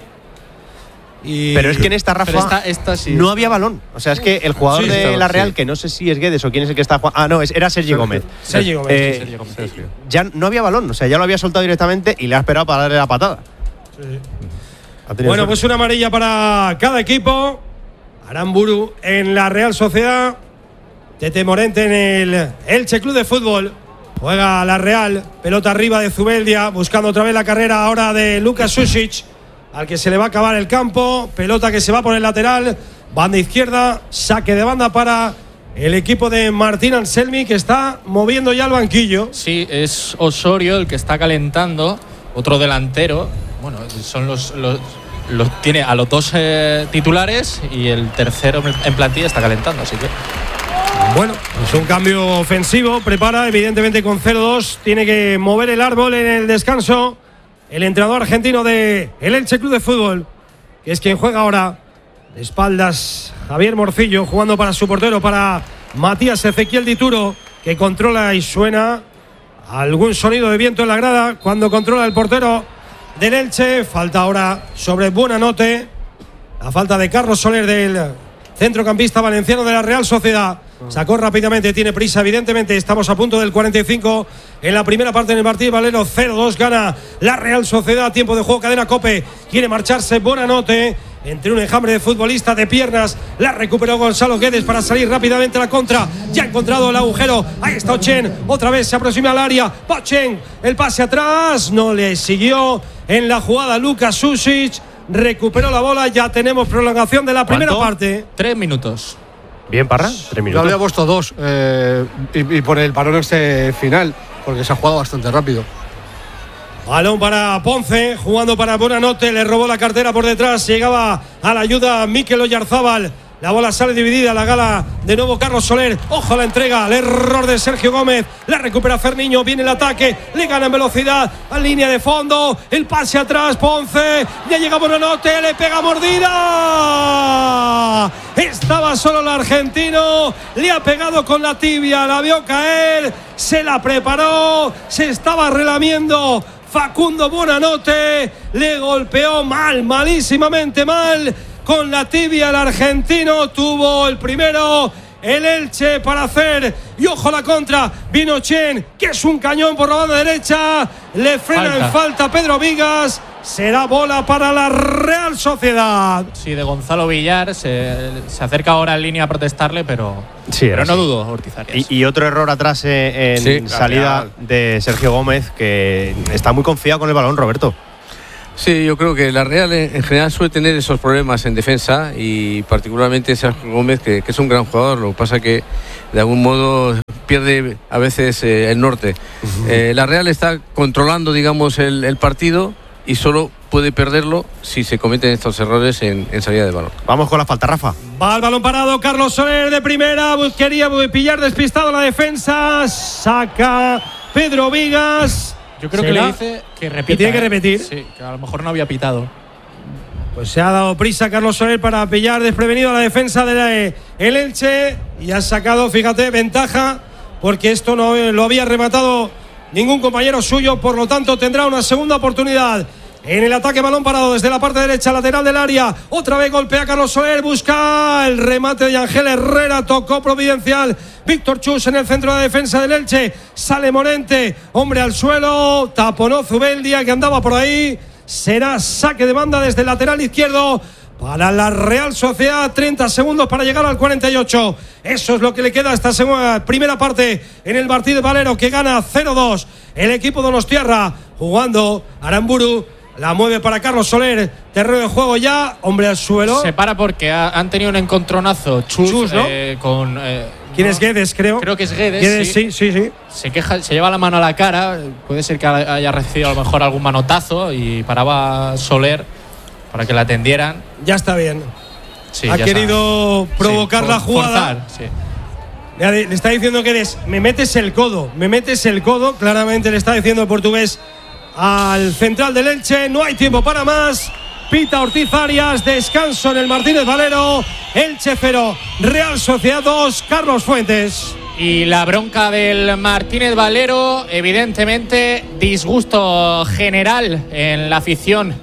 Y Pero es que en esta, Rafa, Pero esta- esta sí. no había balón. O sea, es que el jugador Sí, de estaba- la Real, sí. que no sé si es Guedes o quién es el que está jugando. Ah, no, es- era Sergi Gómez. Sergi Gómez, Eh, sí, Sergi Gómez. Ya no había balón. O sea, ya lo había soltado directamente y le ha esperado para darle la patada. Sí. Ha tenido Bueno, suerte. pues una amarilla para cada equipo. Aramburu en la Real Sociedad. Tete Morente en el Elche Club de Fútbol. Juega la Real. Pelota arriba de Zubeldia. Buscando otra vez la carrera ahora de Lukas Susic. Al que se le va a acabar el campo. Pelota que se va por el lateral. Banda izquierda. Saque de banda para el equipo de Martín Anselmi, que está moviendo ya el banquillo. Sí, es Osorio el que está calentando, otro delantero. Bueno, son los, los, los- tiene a los dos eh, titulares y el tercero en plantilla está calentando, así que Bueno, es un cambio ofensivo. Prepara, evidentemente, con cero dos. Tiene que mover el árbol en el descanso. El entrenador argentino de el Elche Club de Fútbol, que es quien juega ahora. De espaldas, Javier Morcillo, jugando para su portero, para Matías Ezequiel Dituro, que controla y suena algún sonido de viento en la grada cuando controla el portero del Elche. Falta ahora sobre Buonanotte. La falta de Carlos Soler, del centrocampista valenciano de la Real Sociedad. Sacó rápidamente, tiene prisa, evidentemente. Estamos a punto del cuarenta y cinco en la primera parte del partido. Valero cero dos, gana la Real Sociedad. Tiempo de juego, cadena Cope. Quiere marcharse Buonanotte. Entre un enjambre de futbolistas de piernas, la recuperó Gonzalo Guedes para salir rápidamente a la contra. Ya ha encontrado el agujero. Ahí está Ochen. Otra vez se aproxima al área. Ochen, el pase atrás. No le siguió en la jugada Lukas Susic. Recuperó la bola. Ya tenemos prolongación de la primera ¿Cuánto? parte. tres minutos. Bien, Parra, tres Yo minutos. habría puesto dos eh, y, y por el parón este final, porque se ha jugado bastante rápido. Balón para Ponce, jugando para Buonanotte, le robó la cartera por detrás, llegaba a la ayuda Mikel Oyarzábal. La bola sale dividida, la gala de nuevo Carlos Soler. Ojo a la entrega, el error de Sergio Gómez. La recupera Ferniño, viene el ataque, le gana en velocidad a línea de fondo. El pase atrás, Ponce. Ya llega Buonanotte, le pega mordida. Estaba solo el argentino, le ha pegado con la tibia, la vio caer, se la preparó, se estaba relamiendo Facundo Buonanotte le golpeó mal, malísimamente mal con la tibia el argentino. Tuvo el primero el Elche para hacer, y ojo la contra, vino Chen, que es un cañón por la banda derecha, le frena falta. en falta Pedro Vigas. Será bola para la Real Sociedad. Sí, de Gonzalo Villar. Se, se acerca ahora en línea a protestarle, pero, sí, pero no sí. dudo, Ortiz Arias. Y, y otro error atrás en sí, salida de Sergio Gómez, que está muy confiado con el balón, Roberto. Sí, yo creo que la Real en general suele tener esos problemas en defensa, y particularmente Sergio Gómez, que, que es un gran jugador. Lo que pasa que de algún modo pierde a veces eh, el norte. Uh-huh. eh, la Real está controlando, digamos, el, el partido, y solo puede perderlo si se cometen estos errores en, en salida de balón. Vamos con la falta, Rafa. Va el balón parado, Carlos Soler de primera, quería pillar despistado la defensa, saca Pedro Vigas. Yo creo que le dice que repita. Que tiene que repetir. Sí, que a lo mejor no había pitado. Pues se ha dado prisa Carlos Soler para pillar desprevenido a la defensa del el Elche, y ha sacado, fíjate, ventaja, porque esto no lo había rematado ningún compañero suyo, por lo tanto tendrá una segunda oportunidad. En el ataque, balón parado desde la parte derecha, lateral del área. Otra vez golpea Carlos Soler, busca el remate de Ángel Herrera, tocó providencial Víctor Chus en el centro de la defensa del Elche. Sale Morente, hombre al suelo, taponó Zubeldia, que andaba por ahí. Será saque de banda desde el lateral izquierdo para la Real Sociedad. Treinta segundos para llegar al cuarenta y ocho. Eso es lo que le queda a esta segunda, primera parte en el Martínez Valero, que gana cero dos. El equipo donostiarra jugando. Aramburu la mueve para Carlos Soler. Terreno de juego ya, hombre al suelo. Se para porque ha, han tenido un encontronazo. Chus, Chus ¿no? eh, con. Eh, ¿Quién no, es Guedes, creo? Creo que es Guedes. Guedes sí. sí, sí, sí. Se queja, se lleva la mano a la cara. Puede ser que haya recibido a lo mejor algún manotazo y paraba Soler para que la atendieran. Ya está bien. Sí, ha querido está. provocar sí, la jugada. Forzar, sí. Le, le está diciendo Guedes, me metes el codo, me metes el codo. Claramente le está diciendo el portugués al central del Elche. No hay tiempo para más. Pita Ortiz Arias, descanso en el Martínez Valero. Elche cero, Real Sociedad dos. Carlos Fuentes. Y la bronca del Martínez Valero, evidentemente disgusto general en la afición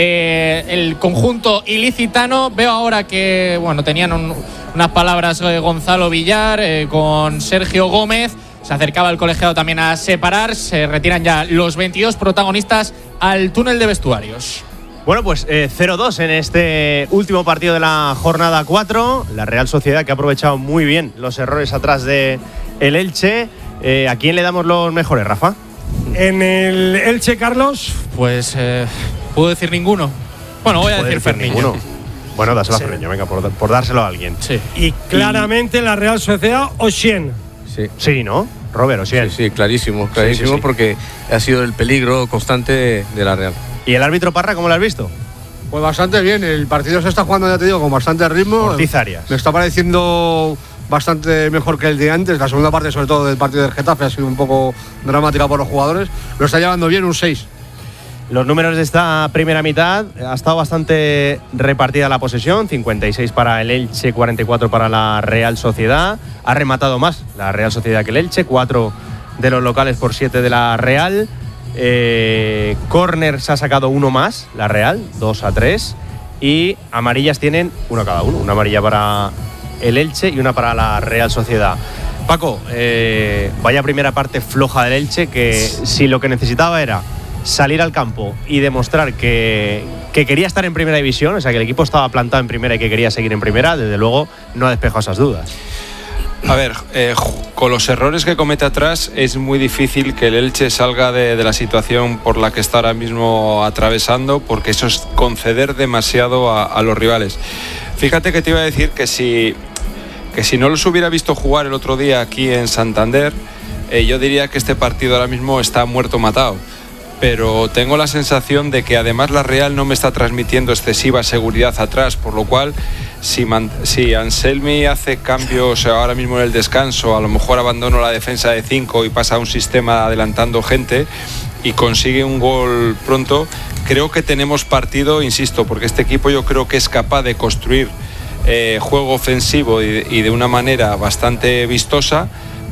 del conjunto ilicitano. Veo ahora que bueno tenían un, unas palabras de Gonzalo Villar eh, con Sergio Gómez. Se acercaba el colegiado también a separar. Se retiran ya los veintidós protagonistas al túnel de vestuarios. Bueno, pues eh, cero dos en este último partido de la jornada cuatro. La Real Sociedad, que ha aprovechado muy bien los errores atrás de el Elche. Eh, ¿A quién le damos los mejores, Rafa? En el Elche, Carlos. Pues eh, puedo decir ninguno. Bueno, voy a decir, decir Ferniño. Bueno, dáselo sí. a Ferniño, venga, por, por dárselo a alguien. Sí. Y claramente y... la Real Sociedad, Oshien. Sí. Sí, ¿no? Robert Oshien. Sí, sí, clarísimo, clarísimo, sí, sí, sí. Porque ha sido el peligro constante de, de la Real. ¿Y el árbitro Parra, cómo lo has visto? Pues bastante bien, el partido se está jugando, ya te digo, con bastante ritmo. Ortiz Arias. Me está pareciendo bastante mejor que el de antes. La segunda parte, sobre todo del partido del Getafe, ha sido un poco dramática por los jugadores. Lo está llevando bien, un seis. Los números de esta primera mitad, ha estado bastante repartida la posesión, cincuenta y seis para el Elche, cuarenta y cuatro para la Real Sociedad. Ha rematado más la Real Sociedad que el Elche, cuatro de los locales por siete de la Real. Eh, corners ha sacado uno más la Real, dos a tres, y amarillas tienen uno cada uno, una amarilla para el Elche y una para la Real Sociedad. Paco, eh, vaya primera parte floja del Elche, que si lo que necesitaba era salir al campo y demostrar que, que quería estar en primera división, o sea que el equipo estaba plantado en primera y que quería seguir en primera, desde luego no ha despejado esas dudas. A ver, eh, con los errores que comete atrás es muy difícil que el Elche salga de, de la situación por la que está ahora mismo atravesando, porque eso es conceder demasiado a, a los rivales. Fíjate que te iba a decir que si, que si no los hubiera visto jugar el otro día aquí en Santander, eh, yo diría que este partido ahora mismo está muerto matado. Pero tengo la sensación de que además la Real no me está transmitiendo excesiva seguridad atrás, por lo cual si, man, si Anselmi hace cambios ahora mismo en el descanso, a lo mejor abandono la defensa de cinco y pasa a un sistema adelantando gente y consigue un gol pronto, creo que tenemos partido, insisto, porque este equipo yo creo que es capaz de construir eh, juego ofensivo y, y de una manera bastante vistosa,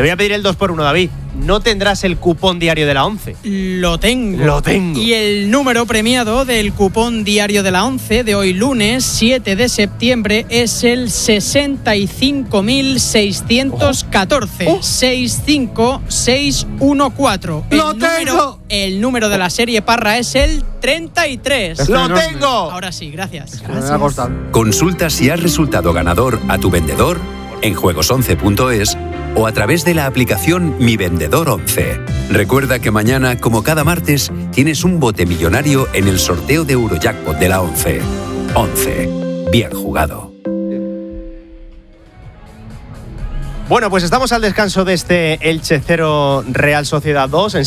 Te voy a pedir el dos por uno, David. ¿No tendrás el cupón diario de la once? Lo tengo. Lo tengo. Y el número premiado del cupón diario de la once de hoy lunes siete de septiembre es el sesenta y cinco mil seiscientos catorce. Oh. Oh. seis cinco seis uno cuatro. ¡Lo el tengo! Número, el número de la serie Parra es el treinta y tres. Esto ¡Lo enorme. tengo! Ahora sí, gracias. gracias. Consulta si has resultado ganador a tu vendedor en juegos once punto es o a través de la aplicación Mi Vendedor once. Recuerda que mañana, como cada martes, tienes un bote millonario en el sorteo de Eurojackpot de la once. once. Bien jugado. Bueno, pues estamos al descanso de este Elche cero Real Sociedad dos.